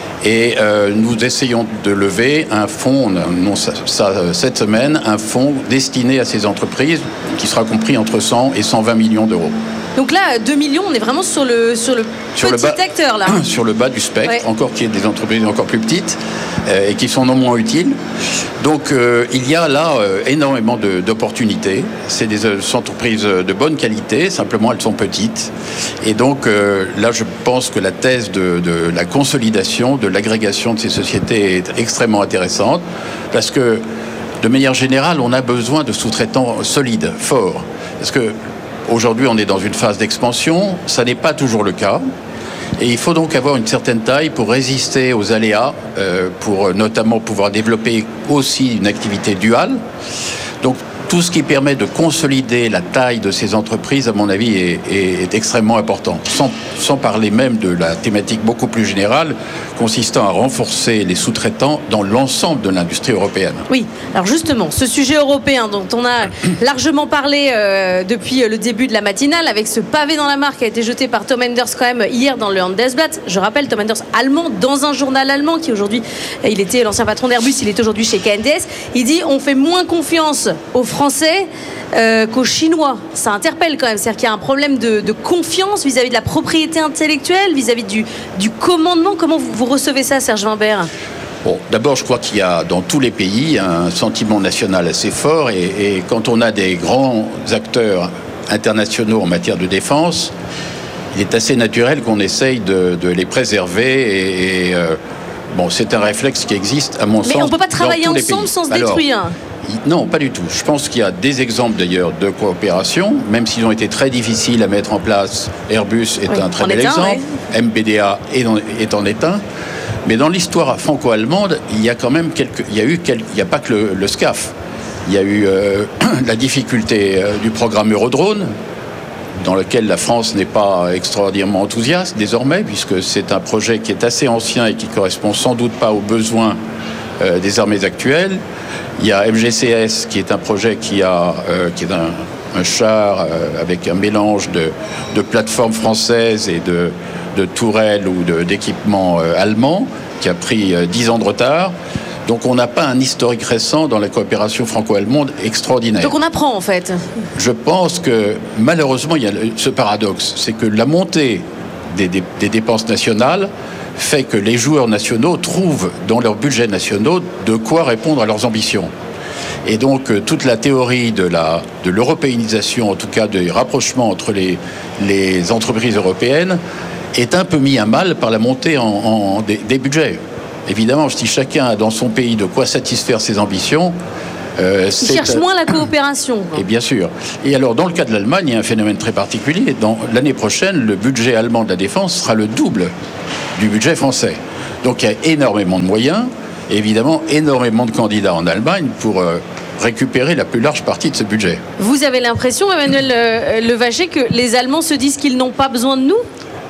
Et euh, nous essayons de lever un fonds, non, ça, ça, cette semaine, un fonds destiné à ces entreprises qui sera compris entre cent et cent vingt millions d'euros. Donc là, deux millions, on est vraiment sur le, sur le sur petit le bas, acteur là. Sur le bas du spectre, ouais. Encore qu'il y ait des entreprises encore plus petites euh, et qui sont non moins utiles. Donc euh, il y a là euh, énormément de, d'opportunités. C'est des euh, entreprises de bonne qualité, simplement elles sont petites. Et donc euh, là, je pense que la thèse de, de la consolidation, de l'agrégation de ces sociétés est extrêmement intéressante parce que de manière générale, on a besoin de sous-traitants solides, forts. Parce que aujourd'hui, on est dans une phase d'expansion, ça n'est pas toujours le cas. Et il faut donc avoir une certaine taille pour résister aux aléas, euh, pour notamment pouvoir développer aussi une activité duale. Donc, tout ce qui permet de consolider la taille de ces entreprises, à mon avis, est, est, est extrêmement important. Sans, sans parler même de la thématique beaucoup plus générale, consistant à renforcer les sous-traitants dans l'ensemble de l'industrie européenne. Oui, alors justement, ce sujet européen dont on a largement parlé euh, depuis le début de la matinale, avec ce pavé dans la mare qui a été jeté par Tom Enders quand même hier dans le Handelsblatt. Je rappelle, Tom Enders, allemand, dans un journal allemand qui aujourd'hui, il était l'ancien patron d'Airbus, il est aujourd'hui chez K N D S. Il dit, on fait moins confiance aux Français euh, qu'aux Chinois. Ça interpelle quand même, c'est-à-dire qu'il y a un problème de, de confiance vis-à-vis de la propriété intellectuelle, vis-à-vis du, du commandement. Comment vous, vous recevez ça, Serge Wimbert ? Bon, d'abord, je crois qu'il y a dans tous les pays un sentiment national assez fort et, et quand on a des grands acteurs internationaux en matière de défense, il est assez naturel qu'on essaye de, de les préserver et, et euh, bon, c'est un réflexe qui existe à mon sens. Mais on ne peut pas travailler ensemble sans se détruire. Alors, non, pas du tout. Je pense qu'il y a des exemples d'ailleurs de coopération, même s'ils ont été très difficiles à mettre en place. Airbus est oui, un très bel exemple, un, ouais. M B D A est en, est en est un. Mais dans l'histoire franco-allemande, il y a quand même quelques, il y a eu quelques, il n'y a pas que le, le SCAF. Il y a eu euh, la difficulté euh, du programme Eurodrone, dans lequel la France n'est pas extraordinairement enthousiaste désormais, puisque c'est un projet qui est assez ancien et qui correspond sans doute pas aux besoins euh, des armées actuelles. Il y a M G C S, qui est un projet qui, a, euh, qui est un, un char euh, avec un mélange de, de plateformes françaises et de, de tourelles ou de, d'équipements euh, allemands. qui a pris dix ans de retard. Donc on n'a pas un historique récent dans la coopération franco-allemande extraordinaire. Donc on apprend en fait. Je pense que malheureusement il y a ce paradoxe, c'est que la montée des, des, des dépenses nationales fait que les joueurs nationaux trouvent dans leurs budgets nationaux de quoi répondre à leurs ambitions. Et donc toute la théorie de, la, de l'européanisation, en tout cas des rapprochements entre les, les entreprises européennes, est un peu mis à mal par la montée en, en des, des budgets. Évidemment, si chacun a dans son pays de quoi satisfaire ses ambitions, euh, Ils cherchent moins la coopération. Et bien sûr. Et alors, dans le cas de l'Allemagne, il y a un phénomène très particulier. Dans l'année prochaine, le budget allemand de la défense sera le double du budget français. Donc, il y a énormément de moyens, et évidemment, énormément de candidats en Allemagne pour euh, récupérer la plus large partie de ce budget. Vous avez l'impression, Emmanuel euh, Levaché, que les Allemands se disent qu'ils n'ont pas besoin de nous ?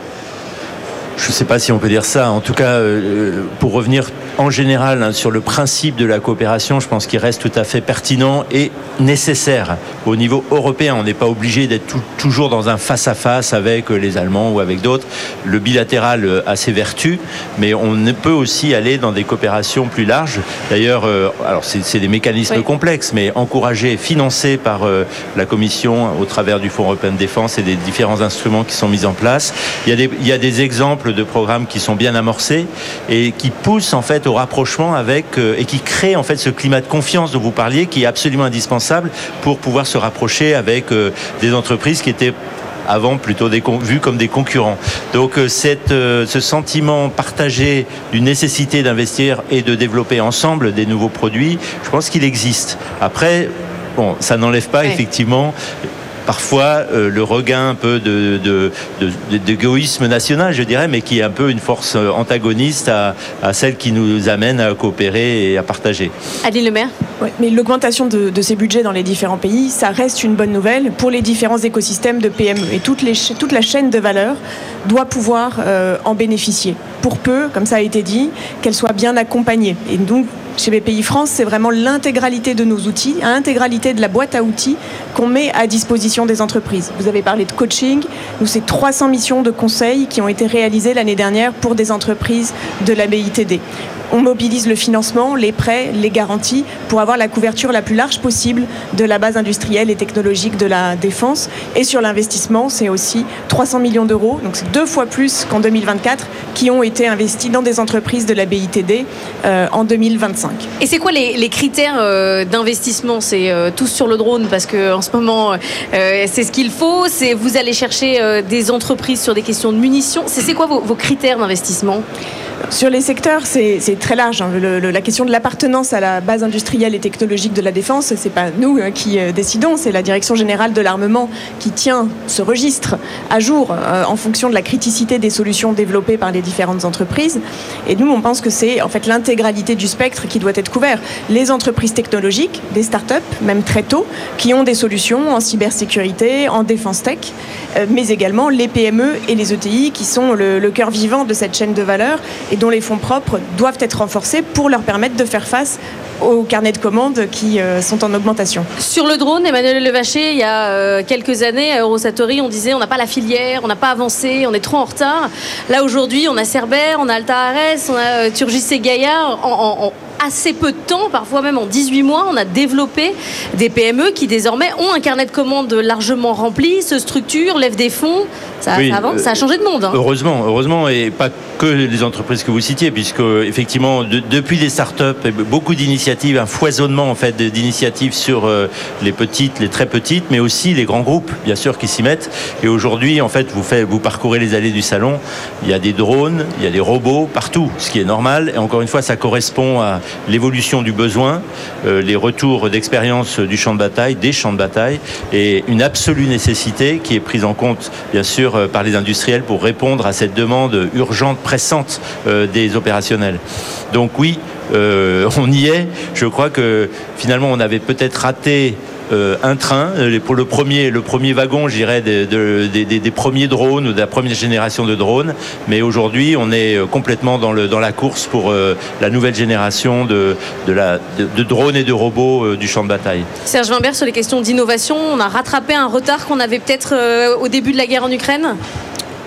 Je ne sais pas si on peut dire ça. En tout cas, euh, pour revenir en général hein, sur le principe de la coopération, je pense qu'il reste tout à fait pertinent et nécessaire. Au niveau européen, on n'est pas obligé d'être tout, toujours dans un face-à-face avec les Allemands ou avec d'autres. Le bilatéral a ses vertus, mais on peut aussi aller dans des coopérations plus larges. D'ailleurs, euh, alors c'est, c'est des mécanismes oui. complexes, mais encouragés, financés par euh, la Commission au travers du Fonds européen de défense et des différents instruments qui sont mis en place. Il y a des, il y a des exemples de programmes qui sont bien amorcés et qui poussent en fait au rapprochement avec euh, et qui créent en fait ce climat de confiance dont vous parliez, qui est absolument indispensable pour pouvoir se rapprocher avec euh, des entreprises qui étaient avant plutôt des, vus comme des concurrents. Donc euh, cette, euh, ce sentiment partagé d'une nécessité d'investir et de développer ensemble des nouveaux produits, je pense qu'il existe. Après, bon, ça n'enlève pas ouais. effectivement parfois euh, le regain un peu de, de, de, de, d'égoïsme national, je dirais, mais qui est un peu une force antagoniste à, à celle qui nous amène à coopérer et à partager. Adeline Lemaire. Ouais, mais l'augmentation de, de ces budgets dans les différents pays, ça reste une bonne nouvelle pour les différents écosystèmes de P M E. Et toute, les, toute la chaîne de valeur doit pouvoir euh, en bénéficier. Pour peu, comme ça a été dit, qu'elle soit bien accompagnée. Et donc, chez B P I France, c'est vraiment l'intégralité de nos outils, l'intégralité de la boîte à outils qu'on met à disposition des entreprises. Vous avez parlé de coaching. Nous, c'est trois cents missions de conseil qui ont été réalisées l'année dernière pour des entreprises de la B I T D. On mobilise le financement, les prêts, les garanties pour avoir la couverture la plus large possible de la base industrielle et technologique de la défense. Et sur l'investissement, c'est aussi trois cents millions d'euros, donc c'est deux fois plus qu'en deux mille vingt-quatre, qui ont été investis dans des entreprises de la B I T D euh, en deux mille vingt-cinq. Et c'est quoi les, les critères euh, d'investissement ? C'est euh, tous sur le drone parce qu'en ce moment, euh, c'est ce qu'il faut. C'est, vous allez chercher euh, des entreprises sur des questions de munitions. C'est, c'est quoi vos, vos critères d'investissement ? Sur les secteurs, c'est, c'est très large. Hein. Le, le, la question de l'appartenance à la base industrielle et technologique de la défense, c'est pas nous hein, qui euh, décidons, c'est la Direction générale de l'armement qui tient ce registre à jour euh, en fonction de la criticité des solutions développées par les différentes entreprises. Et nous, on pense que c'est en fait l'intégralité du spectre qui doit être couvert. Les entreprises technologiques, des startups, même très tôt, qui ont des solutions en cybersécurité, en défense tech, euh, mais également les P M E et les E T I qui sont le, le cœur vivant de cette chaîne de valeur et dont les fonds propres doivent être renforcés pour leur permettre de faire face aux carnets de commandes qui euh, sont en augmentation. Sur le drone, Emmanuel Levaché, il y a euh, quelques années, à Eurosatory, on disait on n'a pas la filière, on n'a pas avancé, on est trop en retard. Là, aujourd'hui, on a Cerber, on a Altares, on a euh, Turgis et Gaillard. En, en, en assez peu de temps, parfois même en dix-huit mois, on a développé des P M E qui désormais ont un carnet de commandes largement rempli, se structurent, lèvent des fonds. Ça, oui, ça avance, ça a changé de monde. Hein. Heureusement, heureusement, et pas que les entreprises que vous citiez, puisque effectivement, de, depuis des startups, beaucoup d'initiatives, un foisonnement en fait d'initiatives sur euh, les petites, les très petites, mais aussi les grands groupes, bien sûr, qui s'y mettent. Et aujourd'hui, en fait, vous faites, vous parcourez les allées du salon, il y a des drones, il y a des robots partout, ce qui est normal. Et encore une fois, ça correspond à l'évolution du besoin, euh, les retours d'expérience du champ de bataille, des champs de bataille, et une absolue nécessité qui est prise en compte, bien sûr, euh, par les industriels pour répondre à cette demande urgente, pressante euh, des opérationnels. Donc oui, euh, on y est. Je crois que finalement, on avait peut-être raté Euh, un train, pour le premier, le premier wagon, je dirais, des, de, des, des, des premiers drones ou de la première génération de drones. Mais aujourd'hui, on est complètement dans, le, dans la course pour euh, la nouvelle génération de, de, la, de, de drones et de robots euh, du champ de bataille. Serge Wimbert, sur les questions d'innovation, on a rattrapé un retard qu'on avait peut-être euh, au début de la guerre en Ukraine ?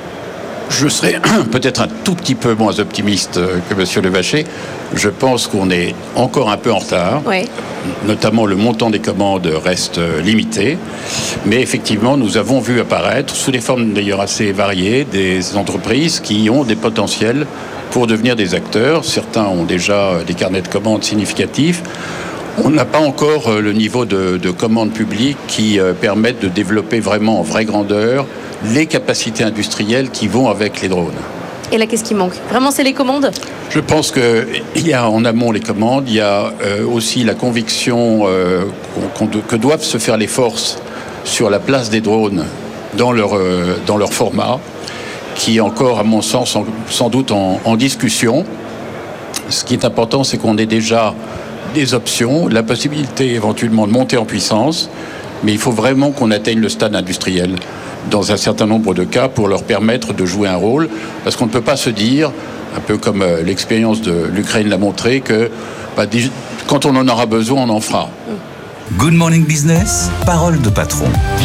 Je serais peut-être un tout petit peu moins optimiste que M. Levaché. Je pense qu'on est encore un peu en retard. Oui. Notamment, le montant des commandes reste limité. Mais effectivement, nous avons vu apparaître, sous des formes d'ailleurs assez variées, des entreprises qui ont des potentiels pour devenir des acteurs. Certains ont déjà des carnets de commandes significatifs. On n'a pas encore le niveau de, de commandes publiques qui euh, permettent de développer vraiment en vraie grandeur les capacités industrielles qui vont avec les drones. Et là, qu'est-ce qui manque? Vraiment, c'est les commandes? Je pense qu'il y a en amont les commandes, il y a euh, aussi la conviction euh, qu'on, qu'on, que doivent se faire les forces sur la place des drones dans leur, euh, dans leur format, qui est encore, à mon sens, en, sans doute en, en discussion. Ce qui est important, c'est qu'on ait déjà des options, la possibilité éventuellement de monter en puissance, mais il faut vraiment qu'on atteigne le stade industriel dans un certain nombre de cas pour leur permettre de jouer un rôle, parce qu'on ne peut pas se dire, un peu comme l'expérience de l'Ukraine l'a montré, que bah, quand on en aura besoin, on en fera. Good Morning Business, parole de patron.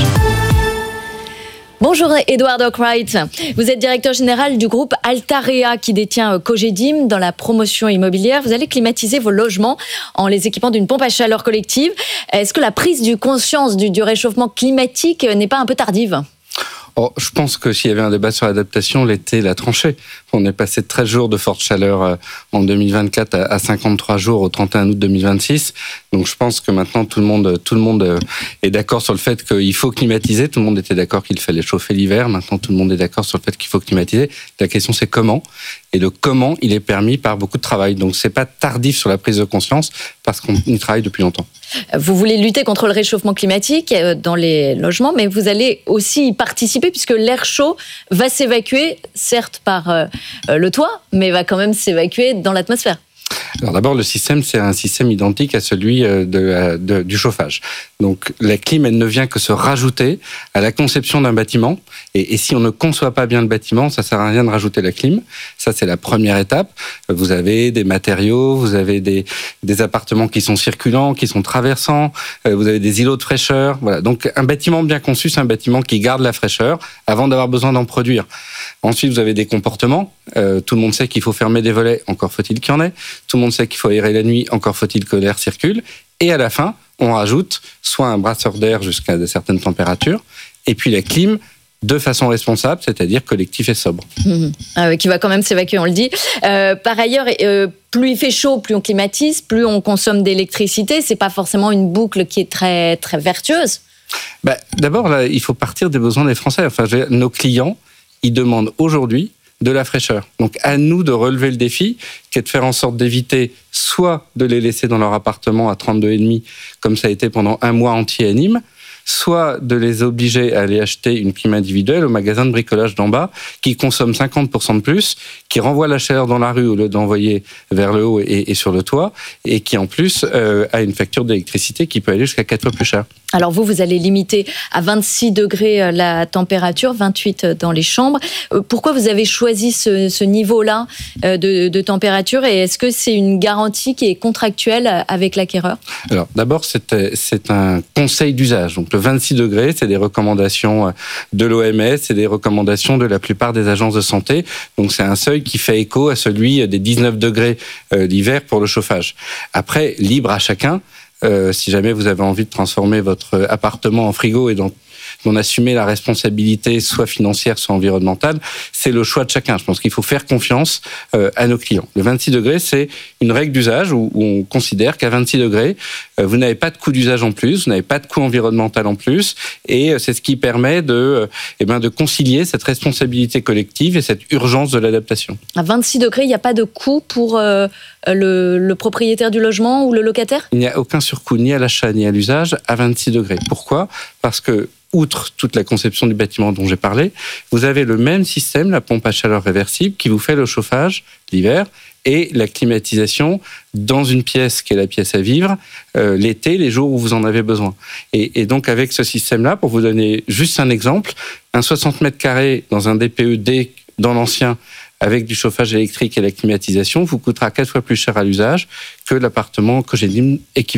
Bonjour Edward Arkwright, vous êtes directeur général du groupe Altarea qui détient Cogedim dans la promotion immobilière. Vous allez climatiser vos logements en les équipant d'une pompe à chaleur collective. Est-ce que la prise de conscience du, du réchauffement climatique n'est pas un peu tardive ? Oh, je pense que s'il y avait un débat sur l'adaptation, l'été l'a tranché. On est passé de treize jours de forte chaleur en deux mille vingt-quatre à cinquante-trois jours au trente et un août deux mille vingt-six. Donc je pense que maintenant tout le monde, tout le monde est d'accord sur le fait qu'il faut climatiser. Tout le monde était d'accord qu'il fallait chauffer l'hiver. Maintenant tout le monde est d'accord sur le fait qu'il faut climatiser. La question c'est comment. Et le comment, il est permis par beaucoup de travail. Donc c'est pas tardif sur la prise de conscience parce qu'on y travaille depuis longtemps. Vous voulez lutter contre le réchauffement climatique dans les logements, mais vous allez aussi y participer puisque l'air chaud va s'évacuer, certes par euh, le toit, mais va quand même s'évacuer dans l'atmosphère. Alors d'abord, le système, c'est un système identique à celui de, de, du chauffage. Donc la clim, elle ne vient que se rajouter à la conception d'un bâtiment. Et, et si on ne conçoit pas bien le bâtiment, ça sert à rien de rajouter la clim. Ça, c'est la première étape. Vous avez des matériaux, vous avez des, des appartements qui sont circulants, qui sont traversants, vous avez des îlots de fraîcheur. Voilà. Donc un bâtiment bien conçu, c'est un bâtiment qui garde la fraîcheur avant d'avoir besoin d'en produire. Ensuite, vous avez des comportements. Euh, tout le monde sait qu'il faut fermer des volets, encore faut-il qu'il y en ait. Tout le monde sait qu'il faut aérer la nuit, encore faut-il que l'air circule. Et à la fin, on rajoute soit un brasseur d'air jusqu'à de certaines températures, et puis la clim de façon responsable, c'est-à-dire collectif et sobre. Mmh. Ah, qui va quand même s'évacuer, on le dit. Euh, par ailleurs, euh, plus il fait chaud, plus on climatise, plus on consomme d'électricité. C'est pas forcément une boucle qui est très, très vertueuse. Bah, d'abord, là, il faut partir des besoins des Français. Enfin, nos clients, ils demandent aujourd'hui de la fraîcheur. Donc à nous de relever le défi, qui est de faire en sorte d'éviter soit de les laisser dans leur appartement à trente-deux virgule cinq, comme ça a été pendant un mois entier à Nîmes, soit de les obliger à aller acheter une clim individuelle au magasin de bricolage d'en bas, qui consomme cinquante pour cent de plus, qui renvoie la chaleur dans la rue au lieu d'envoyer vers le haut et, et sur le toit, et qui en plus euh, a une facture d'électricité qui peut aller jusqu'à quatre fois plus cher. Alors vous, vous allez limiter à vingt-six degrés la température, vingt-huit dans les chambres. Pourquoi vous avez choisi ce, ce niveau-là de, de température, et est-ce que c'est une garantie qui est contractuelle avec l'acquéreur ? Alors d'abord, c'est, c'est un conseil d'usage. Donc le vingt-six degrés, c'est des recommandations de l'O M S, c'est des recommandations de la plupart des agences de santé. Donc c'est un seuil qui fait écho à celui des dix-neuf degrés l'hiver pour le chauffage. Après, libre à chacun. Euh, si jamais vous avez envie de transformer votre appartement en frigo et d'en, d'en assumer la responsabilité, soit financière, soit environnementale, c'est le choix de chacun. Je pense qu'il faut faire confiance euh, à nos clients. Le vingt-six degrés, c'est une règle d'usage où, où on considère qu'à vingt-six degrés, euh, vous n'avez pas de coût d'usage en plus, vous n'avez pas de coût environnemental en plus, et euh, c'est ce qui permet de, euh, eh ben, de concilier cette responsabilité collective et cette urgence de l'adaptation. À vingt-six degrés, il n'y a pas de coût pour euh, le, le propriétaire du logement ou le locataire ? Il n'y a aucun surcoût ni à l'achat ni à l'usage à vingt-six degrés. Pourquoi ? Parce que, outre toute la conception du bâtiment dont j'ai parlé, vous avez le même système, la pompe à chaleur réversible, qui vous fait le chauffage l'hiver et la climatisation dans une pièce qui est la pièce à vivre euh, l'été, les jours où vous en avez besoin. Et, et donc avec ce système-là, pour vous donner juste un exemple, un soixante mètres carrés dans un D P E D dans l'ancien, avec du chauffage électrique et la climatisation, vous coûtera quatre fois plus cher à l'usage que l'appartement Cogedim équivalent.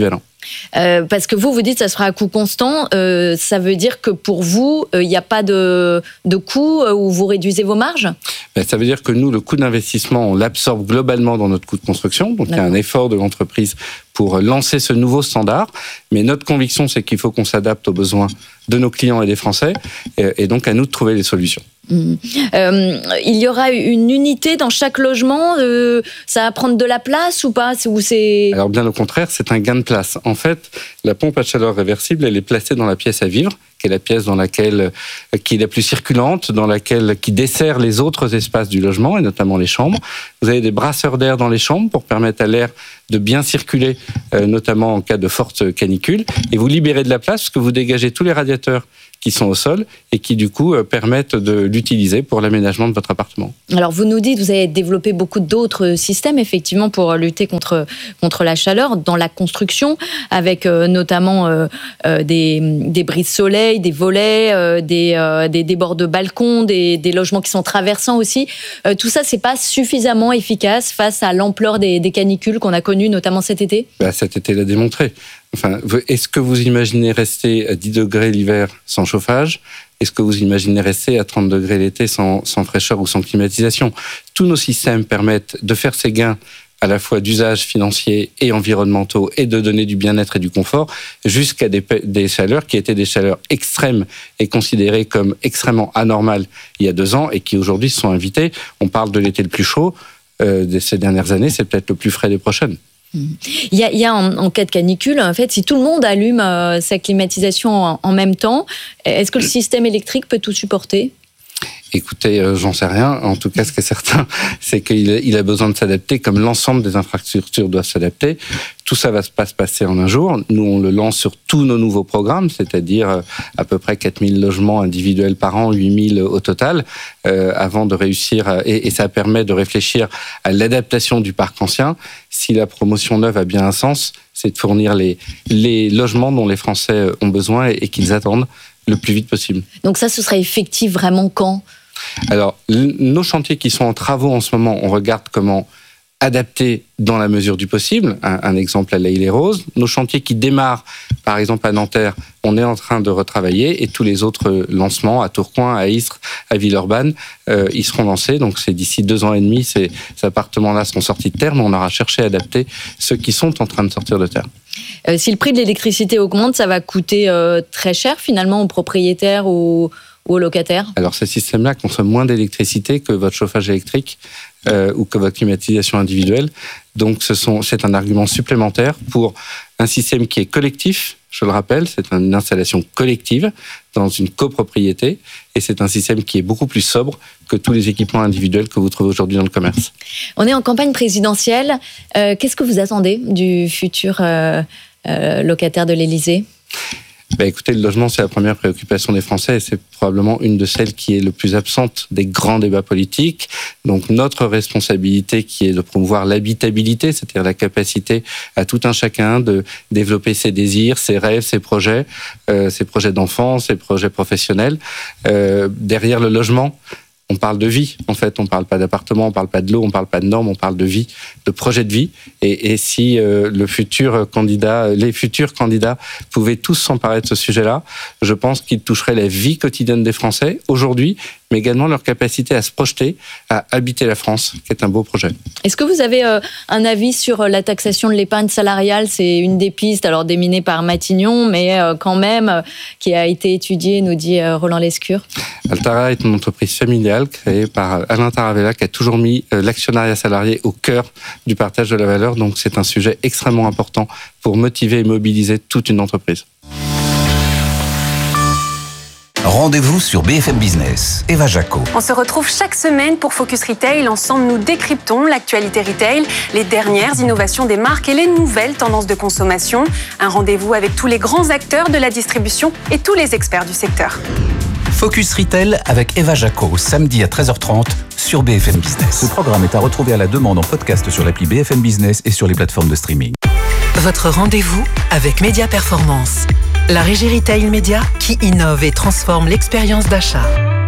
Euh, parce que vous, vous dites que ça sera à coût constant. Euh, ça veut dire que pour vous, il euh, n'y a pas de, de coût euh, où vous réduisez vos marges ? Ben, ça veut dire que nous, le coût d'investissement, on l'absorbe globalement dans notre coût de construction. Donc, D'accord. il y a un effort de l'entreprise pour lancer ce nouveau standard. Mais notre conviction, c'est qu'il faut qu'on s'adapte aux besoins de nos clients et des Français. Et, et donc, à nous de trouver les solutions. Mmh. Euh, il y aura une unité dans chaque logement, euh, ça va prendre de la place ou pas ou c'est... Alors bien au contraire, c'est un gain de place. En fait, la pompe à chaleur réversible, elle est placée dans la pièce à vivre, qui est la pièce dans laquelle, qui est la plus circulante, dans laquelle, qui dessert les autres espaces du logement, et notamment les chambres. Vous avez des brasseurs d'air dans les chambres pour permettre à l'air de bien circuler, euh, notamment en cas de forte canicule. Et vous libérez de la place parce que vous dégagez tous les radiateurs qui sont au sol et qui, du coup, euh, permettent de l'utiliser pour l'aménagement de votre appartement. Alors, vous nous dites, vous avez développé beaucoup d'autres systèmes, effectivement, pour lutter contre, contre la chaleur dans la construction, avec euh, notamment euh, euh, des, des brise-soleil, des volets, euh, des, euh, des, des bords de balcon, des, des logements qui sont traversants aussi. Euh, tout ça, c'est pas suffisamment efficace face à l'ampleur des, des canicules qu'on a connues, notamment cet été ? Bah, cet été l'a démontré. Enfin, est-ce que vous imaginez rester à dix degrés l'hiver sans chauffage ? Est-ce que vous imaginez rester à trente degrés l'été sans, sans fraîcheur ou sans climatisation ? Tous nos systèmes permettent de faire ces gains à la fois d'usage financier et environnementaux et de donner du bien-être et du confort jusqu'à des, des chaleurs qui étaient des chaleurs extrêmes et considérées comme extrêmement anormales il y a deux ans et qui aujourd'hui se sont invitées. On parle de l'été le plus chaud euh, de ces dernières années, c'est peut-être le plus frais des prochaines. Il y a, il y a en, en cas de canicule, en fait, si tout le monde allume euh, sa climatisation en, en même temps, est-ce que le système électrique peut tout supporter ? Écoutez, euh, j'en sais rien. En tout cas, ce qui est certain, c'est qu'il il a besoin de s'adapter, comme l'ensemble des infrastructures doivent s'adapter. Tout ça va pas se passer en un jour. Nous, on le lance sur tous nos nouveaux programmes, c'est-à-dire euh, à peu près quatre mille logements individuels par an, huit mille au total, euh, avant de réussir. À, et, et ça permet de réfléchir à l'adaptation du parc ancien. Si la promotion neuve a bien un sens, c'est de fournir les, les logements dont les Français ont besoin et, et qu'ils attendent le plus vite possible. Donc ça, ce sera effectif vraiment quand ? Alors, l- nos chantiers qui sont en travaux en ce moment, on regarde comment adapter dans la mesure du possible. Un, un exemple à l'Haye-les-Roses. Nos chantiers qui démarrent, par exemple à Nanterre, on est en train de retravailler et tous les autres lancements à Tourcoing, à Istres, à Villeurbanne, euh, ils seront lancés. Donc c'est d'ici deux ans et demi, ces, ces appartements-là seront sortis de terre, mais on aura cherché à adapter ceux qui sont en train de sortir de terre. Euh, si le prix de l'électricité augmente, ça va coûter euh, très cher finalement aux propriétaires ou aux locataires ? Alors ces systèmes-là consomment moins d'électricité que votre chauffage électrique euh, ou que votre climatisation individuelle. Donc ce sont, c'est un argument supplémentaire pour un système qui est collectif. Je le rappelle, c'est une installation collective dans une copropriété et c'est un système qui est beaucoup plus sobre que tous les équipements individuels que vous trouvez aujourd'hui dans le commerce. On est en campagne présidentielle. Euh, qu'est-ce que vous attendez du futur euh, euh, locataire de l'Élysée ? Ben écoutez, le logement, c'est la première préoccupation des Français et c'est probablement une de celles qui est le plus absente des grands débats politiques. Donc notre responsabilité qui est de promouvoir l'habitabilité, c'est-à-dire la capacité à tout un chacun de développer ses désirs, ses rêves, ses projets, euh, ses projets d'enfants, ses projets professionnels. Euh, derrière le logement, on parle de vie, en fait. On parle pas d'appartement, on parle pas de l'eau, on parle pas de normes, on parle de vie, de projet de vie. Et, et si euh, le futur candidat, les futurs candidats pouvaient tous s'emparer de ce sujet-là, je pense qu'ils toucheraient la vie quotidienne des Français aujourd'hui, mais également leur capacité à se projeter, à habiter la France, qui est un beau projet. Est-ce que vous avez euh, un avis sur la taxation de l'épargne salariale ? C'est une des pistes, alors déminée par Matignon, mais euh, quand même, euh, qui a été étudiée, nous dit euh, Roland Lescure. Altara est une entreprise familiale créée par Alain Taravella qui a toujours mis euh, l'actionnariat salarié au cœur du partage de la valeur. Donc c'est un sujet extrêmement important pour motiver et mobiliser toute une entreprise. Rendez-vous sur B F M Business. Eva Jaco. On se retrouve chaque semaine pour Focus Retail. Ensemble, nous décryptons l'actualité retail, les dernières innovations des marques et les nouvelles tendances de consommation. Un rendez-vous avec tous les grands acteurs de la distribution et tous les experts du secteur. Focus Retail avec Eva Jaco, samedi à treize heures trente sur B F M Business. Ce programme est à retrouver à la demande en podcast sur l'appli B F M Business et sur les plateformes de streaming. Votre rendez-vous avec Média Performance, la régie retail média qui innove et transforme l'expérience d'achat.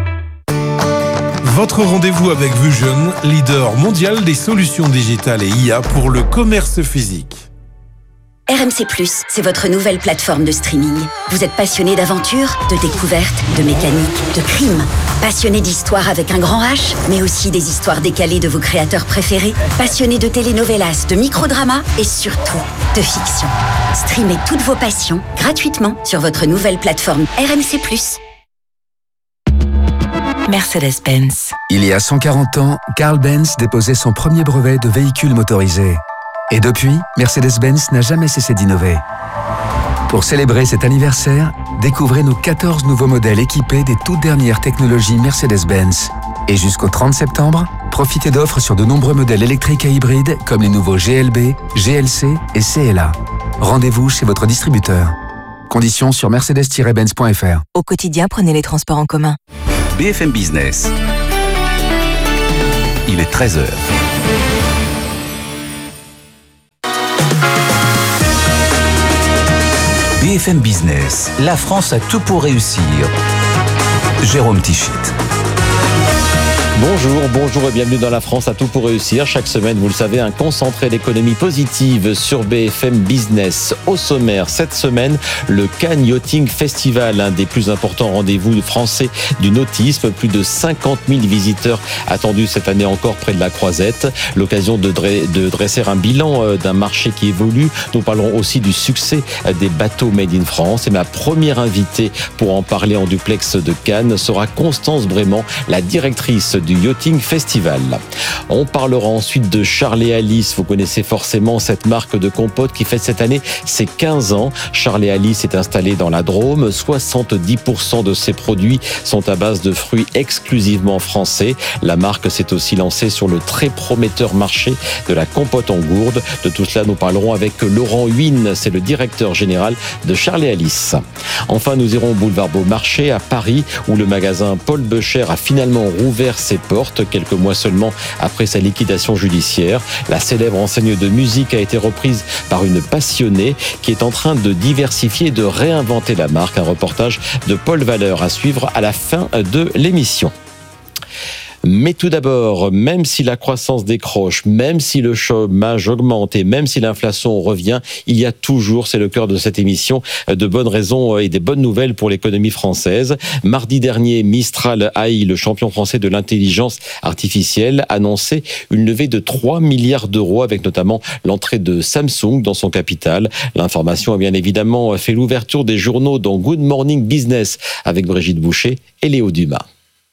Votre rendez-vous avec Vusion, leader mondial des solutions digitales et I A pour le commerce physique. R M C plus, c'est votre nouvelle plateforme de streaming. Vous êtes passionné d'aventure, de découverte, de mécanique, de crime. Passionné d'histoire avec un grand H, mais aussi des histoires décalées de vos créateurs préférés. Passionné de telenovelas, de microdramas et surtout de fiction. Streamez toutes vos passions gratuitement sur votre nouvelle plateforme R M C plus. Mercedes-Benz. Il y a cent quarante ans, Carl Benz déposait son premier brevet de véhicule motorisé. Et depuis, Mercedes-Benz n'a jamais cessé d'innover. Pour célébrer cet anniversaire, découvrez nos quatorze nouveaux modèles équipés des toutes dernières technologies Mercedes-Benz. Et jusqu'au trente septembre, profitez d'offres sur de nombreux modèles électriques et hybrides comme les nouveaux G L B, G L C et C L A. Rendez-vous chez votre distributeur. Conditions sur mercedes tiret benz point f r. Au quotidien, prenez les transports en commun. B F M Business. Il est treize heures. B F M Business, la France a tout pour réussir. Jérôme Tichit. Bonjour, bonjour et bienvenue dans La France à tout pour réussir. Chaque semaine, vous le savez, un concentré d'économie positive sur B F M Business. Au sommaire, cette semaine, le Cannes Yachting Festival, l'un des plus importants rendez-vous français du nautisme. Plus de cinquante mille visiteurs attendus cette année encore près de la Croisette. L'occasion de, de dresser un bilan d'un marché qui évolue. Nous parlerons aussi du succès des bateaux made in France. Et ma première invitée pour en parler en duplex de Cannes sera Constance Brément, la directrice du Yachting Festival. On parlera ensuite de Charles et Alice. Vous connaissez forcément cette marque de compote qui fête cette année ses quinze ans. Charles et Alice est installé dans la Drôme. soixante-dix pour cent de ses produits sont à base de fruits exclusivement français. La marque s'est aussi lancée sur le très prometteur marché de la compote en gourde. De tout cela, nous parlerons avec Laurent Huynh. C'est le directeur général de Charles et Alice. Enfin, nous irons au boulevard Beaumarchais à Paris où le magasin Paul Becher a finalement rouvert ses portes quelques mois seulement après sa liquidation judiciaire. La célèbre enseigne de musique a été reprise par une passionnée qui est en train de diversifier et de réinventer la marque. Un reportage de Paul Valeur à suivre à la fin de l'émission. Mais tout d'abord, même si la croissance décroche, même si le chômage augmente et même si l'inflation revient, il y a toujours, c'est le cœur de cette émission, de bonnes raisons et des bonnes nouvelles pour l'économie française. Mardi dernier, Mistral A I, le champion français de l'intelligence artificielle, annonçait une levée de trois milliards d'euros avec notamment l'entrée de Samsung dans son capital. L'information a bien évidemment fait l'ouverture des journaux dans Good Morning Business avec Brigitte Boucher et Léo Dumas.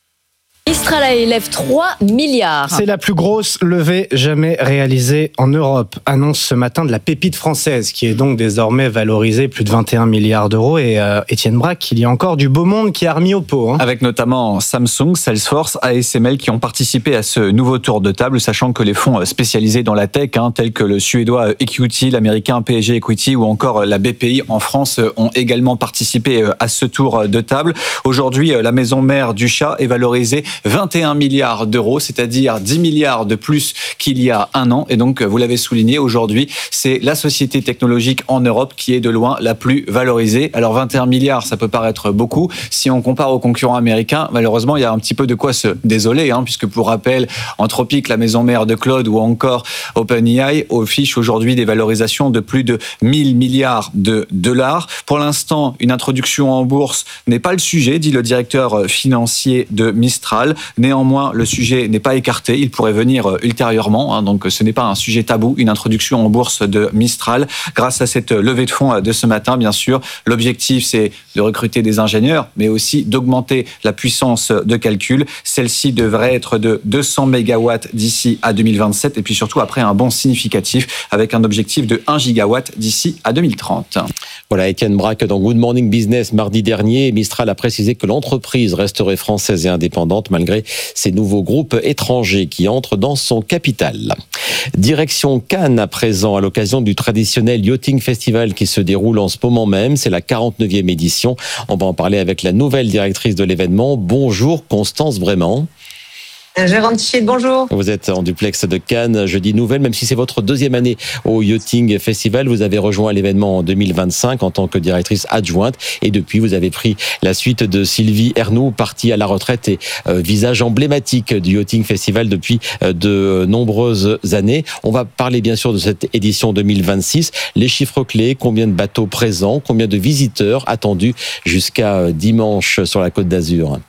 Mistral A I lève trois milliards. C'est la plus grosse levée jamais réalisée en Europe. Annonce ce matin de la pépite française, qui est donc désormais valorisée plus de vingt et un milliards d'euros. Et euh, Étienne Braque, il y a encore du beau monde qui a remis au pot. Hein. Avec notamment Samsung, Salesforce, A S M L qui ont participé à ce nouveau tour de table, sachant que les fonds spécialisés dans la tech, hein, tels que le suédois Equity, l'américain P S G Equity ou encore la B P I en France, ont également participé à ce tour de table. Aujourd'hui, la maison mère du chat est valorisée vingt et un milliards d'euros, c'est-à-dire dix milliards de plus qu'il y a un an. Et donc, vous l'avez souligné, aujourd'hui, c'est la société technologique en Europe qui est de loin la plus valorisée. Alors, vingt et un milliards, ça peut paraître beaucoup. Si on compare aux concurrents américains, malheureusement, il y a un petit peu de quoi se désoler, hein, puisque pour rappel, Anthropic, la maison mère de Claude, ou encore OpenAI affichent aujourd'hui des valorisations de plus de mille milliards de dollars. Pour l'instant, une introduction en bourse n'est pas le sujet, dit le directeur financier de Mistral. Néanmoins, le sujet n'est pas écarté, il pourrait venir ultérieurement, hein, donc ce n'est pas un sujet tabou, une introduction en bourse de Mistral. Grâce à cette levée de fonds de ce matin, bien sûr, l'objectif c'est de recruter des ingénieurs, mais aussi d'augmenter la puissance de calcul. Celle-ci devrait être de deux cents mégawatts d'ici à deux mille vingt-sept, et puis surtout après un bond significatif avec un objectif de un gigawatt d'ici à deux mille trente. Voilà, Étienne Braque dans Good Morning Business mardi dernier. Mistral a précisé que l'entreprise resterait française et indépendante malgré ces nouveaux groupes étrangers qui entrent dans son capital. Direction Cannes à présent, à l'occasion du traditionnel Yachting Festival qui se déroule en ce moment même. C'est la quarante-neuvième édition. On va en parler avec la nouvelle directrice de l'événement. Bonjour Constance Brément. Jérôme Tichet, bonjour. Vous êtes en duplex de Cannes, jeudi nouvelle, même si c'est votre deuxième année au Yachting Festival, vous avez rejoint l'événement en deux mille vingt-cinq en tant que directrice adjointe et depuis vous avez pris la suite de Sylvie Ernoult, partie à la retraite et euh, visage emblématique du Yachting Festival depuis euh, de nombreuses années. On va parler bien sûr de cette édition deux mille vingt-six, les chiffres clés, combien de bateaux présents, combien de visiteurs attendus jusqu'à dimanche sur la Côte d'Azur.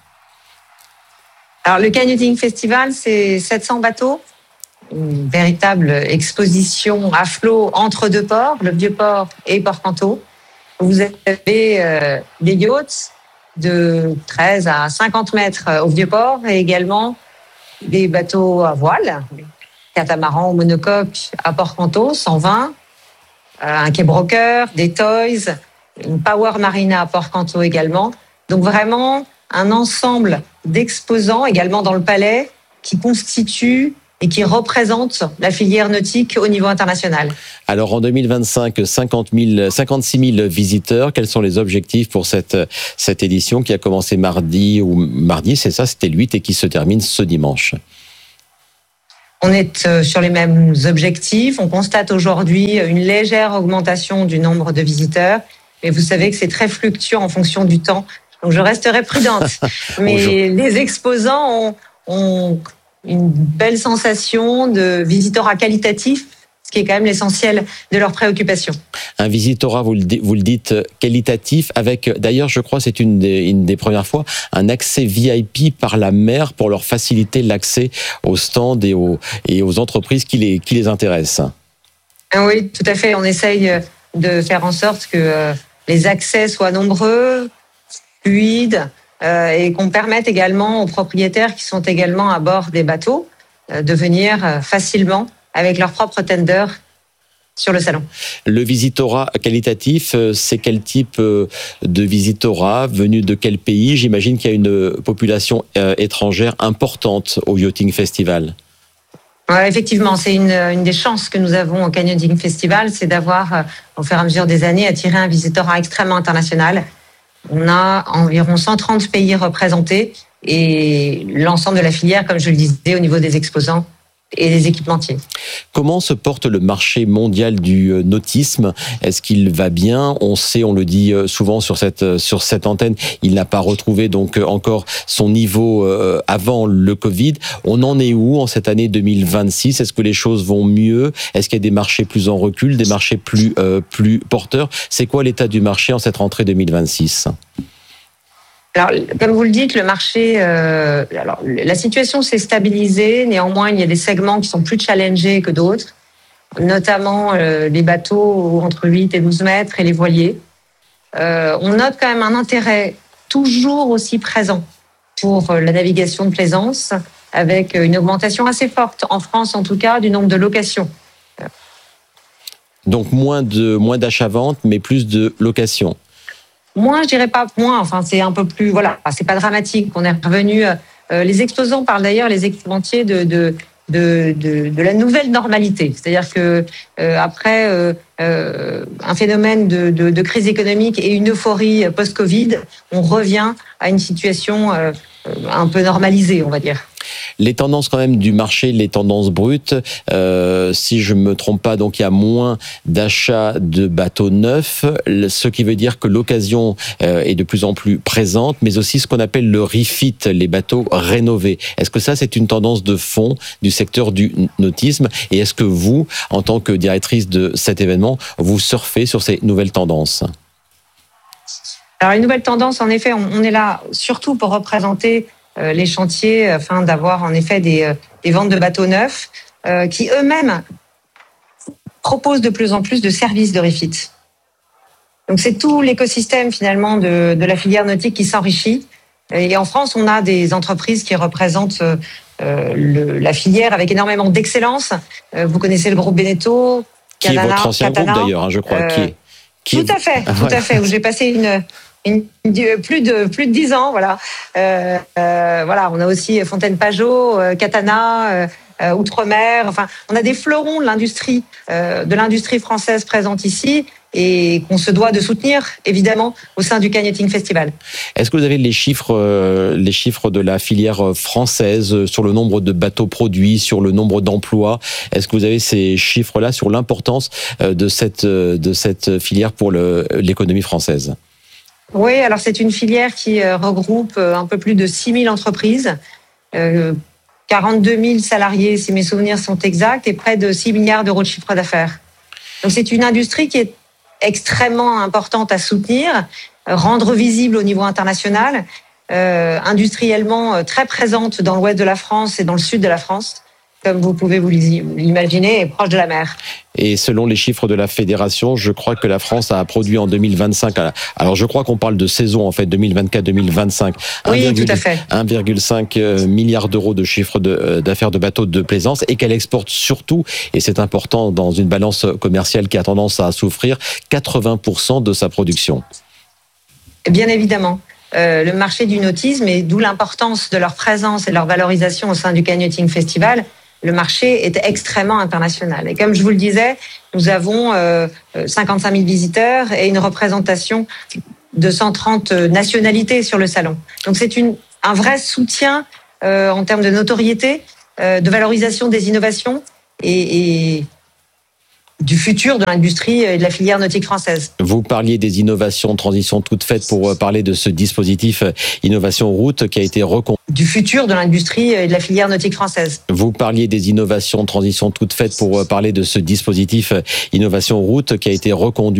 Alors, le Cannes Yachting Festival, c'est sept cents bateaux, une véritable exposition à flot entre deux ports, le Vieux-Port et Port-Canto. Vous avez euh, des yachts de treize à cinquante mètres au Vieux-Port et également des bateaux à voile, catamarans ou monocoques à Port-Canto, cent vingt, euh, un quai broker, des toys, une Power Marina à Port-Canto également. Donc vraiment un ensemble d'exposants également dans le palais qui constituent et qui représentent la filière nautique au niveau international. Alors en deux mille vingt-cinq, cinquante mille, cinquante-six mille visiteurs. Quels sont les objectifs pour cette, cette édition qui a commencé mardi ou mardi, c'est ça, c'était le huit et qui se termine ce dimanche? On est sur les mêmes objectifs. On constate aujourd'hui une légère augmentation du nombre de visiteurs. Mais vous savez que c'est très fluctuant en fonction du temps. Donc, je resterai prudente. Mais les exposants ont, ont une belle sensation de visitorat qualitatif, ce qui est quand même l'essentiel de leurs préoccupations. Un visitorat, vous le, vous le dites, qualitatif, avec, d'ailleurs, je crois, c'est une des, une des premières fois, un accès V I P par la mer pour leur faciliter l'accès aux stands et aux, et aux entreprises qui les, qui les intéressent. Oui, tout à fait. On essaye de faire en sorte que les accès soient nombreux, fluide euh, et qu'on permette également aux propriétaires qui sont également à bord des bateaux euh, de venir euh, facilement avec leur propre tender sur le salon. Le visitorat qualitatif, c'est quel type de visitorat, venu de quel pays? J'imagine qu'il y a une population euh, étrangère importante au Yachting Festival. Ouais, effectivement, c'est une, une des chances que nous avons au Cannes Yachting Festival, c'est d'avoir, euh, au fur et à mesure des années, attiré un visitorat extrêmement international. On a environ cent trente pays représentés et l'ensemble de la filière, comme je le disais, au niveau des exposants et des équipementiers. Comment se porte le marché mondial du nautisme? Est-ce qu'il va bien? On sait, on le dit souvent sur cette, sur cette antenne, il n'a pas retrouvé donc encore son niveau avant le Covid. On en est où en cette année deux mille vingt-six? Est-ce que les choses vont mieux? Est-ce qu'il y a des marchés plus en recul, des marchés plus, euh, plus porteurs? C'est quoi l'état du marché en cette rentrée deux mille vingt-six? Alors, comme vous le dites, le marché, euh, alors, la situation s'est stabilisée. Néanmoins, il y a des segments qui sont plus challengés que d'autres, notamment euh, les bateaux entre huit et douze mètres et les voiliers. Euh, on note quand même un intérêt toujours aussi présent pour la navigation de plaisance, avec une augmentation assez forte, en France en tout cas, du nombre de locations. Donc moins de moins d'achat-vente, mais plus de locations. Moins, je dirais pas moins. Enfin, c'est un peu plus. Voilà, c'est pas dramatique. On est revenu. Euh, les exposants parlent d'ailleurs, les équipementiers, de de de de, de la nouvelle normalité. C'est-à-dire que euh, après euh, euh, un phénomène de, de de crise économique et une euphorie post-Covid, on revient à une situation euh, un peu normalisée, on va dire. Les tendances quand même du marché, les tendances brutes, euh, si je me trompe pas, donc il y a moins d'achats de bateaux neufs, ce qui veut dire que l'occasion euh, est de plus en plus présente, mais aussi ce qu'on appelle le refit, les bateaux rénovés. Est-ce que ça, c'est une tendance de fond du secteur du nautisme? Et est-ce que vous, en tant que directrice de cet événement, vous surfez sur ces nouvelles tendances? Alors, les nouvelles tendances, en effet, on, on est là surtout pour représenter les chantiers afin d'avoir en effet des, des ventes de bateaux neufs euh, qui eux-mêmes proposent de plus en plus de services de refit. Donc c'est tout l'écosystème finalement de, de la filière nautique qui s'enrichit. Et en France, on a des entreprises qui représentent euh, le, la filière avec énormément d'excellence. Euh, vous connaissez le groupe Beneteau, Canana, qui est votre ancien Katana, groupe d'ailleurs, hein, je crois. Euh, qui est, qui tout est... à fait, ah, tout ouais. à fait. Où j'ai passé une Une, plus de plus de dix ans, voilà. Euh, euh, voilà, on a aussi Fontaine Pajot, euh, Katana, euh, euh, Outre-mer. Enfin, on a des fleurons de l'industrie, euh, de l'industrie française présente ici, et qu'on se doit de soutenir, évidemment, au sein du Cannes Yachting Festival. Est-ce que vous avez les chiffres, euh, les chiffres de la filière française sur le nombre de bateaux produits, sur le nombre d'emplois? Est-ce que vous avez ces chiffres-là sur l'importance de cette, de cette filière pour le, l'économie française? Oui, alors c'est une filière qui regroupe un peu plus de six mille entreprises, euh, quarante-deux mille salariés, si mes souvenirs sont exacts, et près de six milliards d'euros de chiffre d'affaires. Donc c'est une industrie qui est extrêmement importante à soutenir, rendre visible au niveau international, euh, industriellement très présente dans l'ouest de la France et dans le sud de la France, comme vous pouvez vous l'imaginer, et proche de la mer. Et selon les chiffres de la fédération, je crois que la France a produit en deux mille vingt-cinq, alors je crois qu'on parle de saison en fait, deux mille vingt-quatre deux mille vingt-cinq, oui, tout à fait. un virgule cinq milliard d'euros de chiffre de, d'affaires de bateaux de plaisance, et qu'elle exporte surtout, et c'est important dans une balance commerciale qui a tendance à souffrir, quatre-vingts pour cent de sa production. Bien évidemment. Euh, le marché du nautisme, et d'où l'importance de leur présence et de leur valorisation au sein du Cannes Yachting Festival, le marché est extrêmement international. Et comme je vous le disais, nous avons euh, cinquante-cinq mille visiteurs et une représentation de cent trente nationalités sur le salon. Donc c'est une, un vrai soutien euh, en termes de notoriété, euh, de valorisation des innovations et, et du futur de l'industrie et de la filière nautique française. Vous parliez des innovations, transition toute faite pour parler de ce dispositif Innovation Route qui a été reconduit. Du futur de l'industrie et de la filière nautique française. Vous parliez des innovations, transition toute faite pour parler de ce dispositif Innovation Route qui a été reconduit.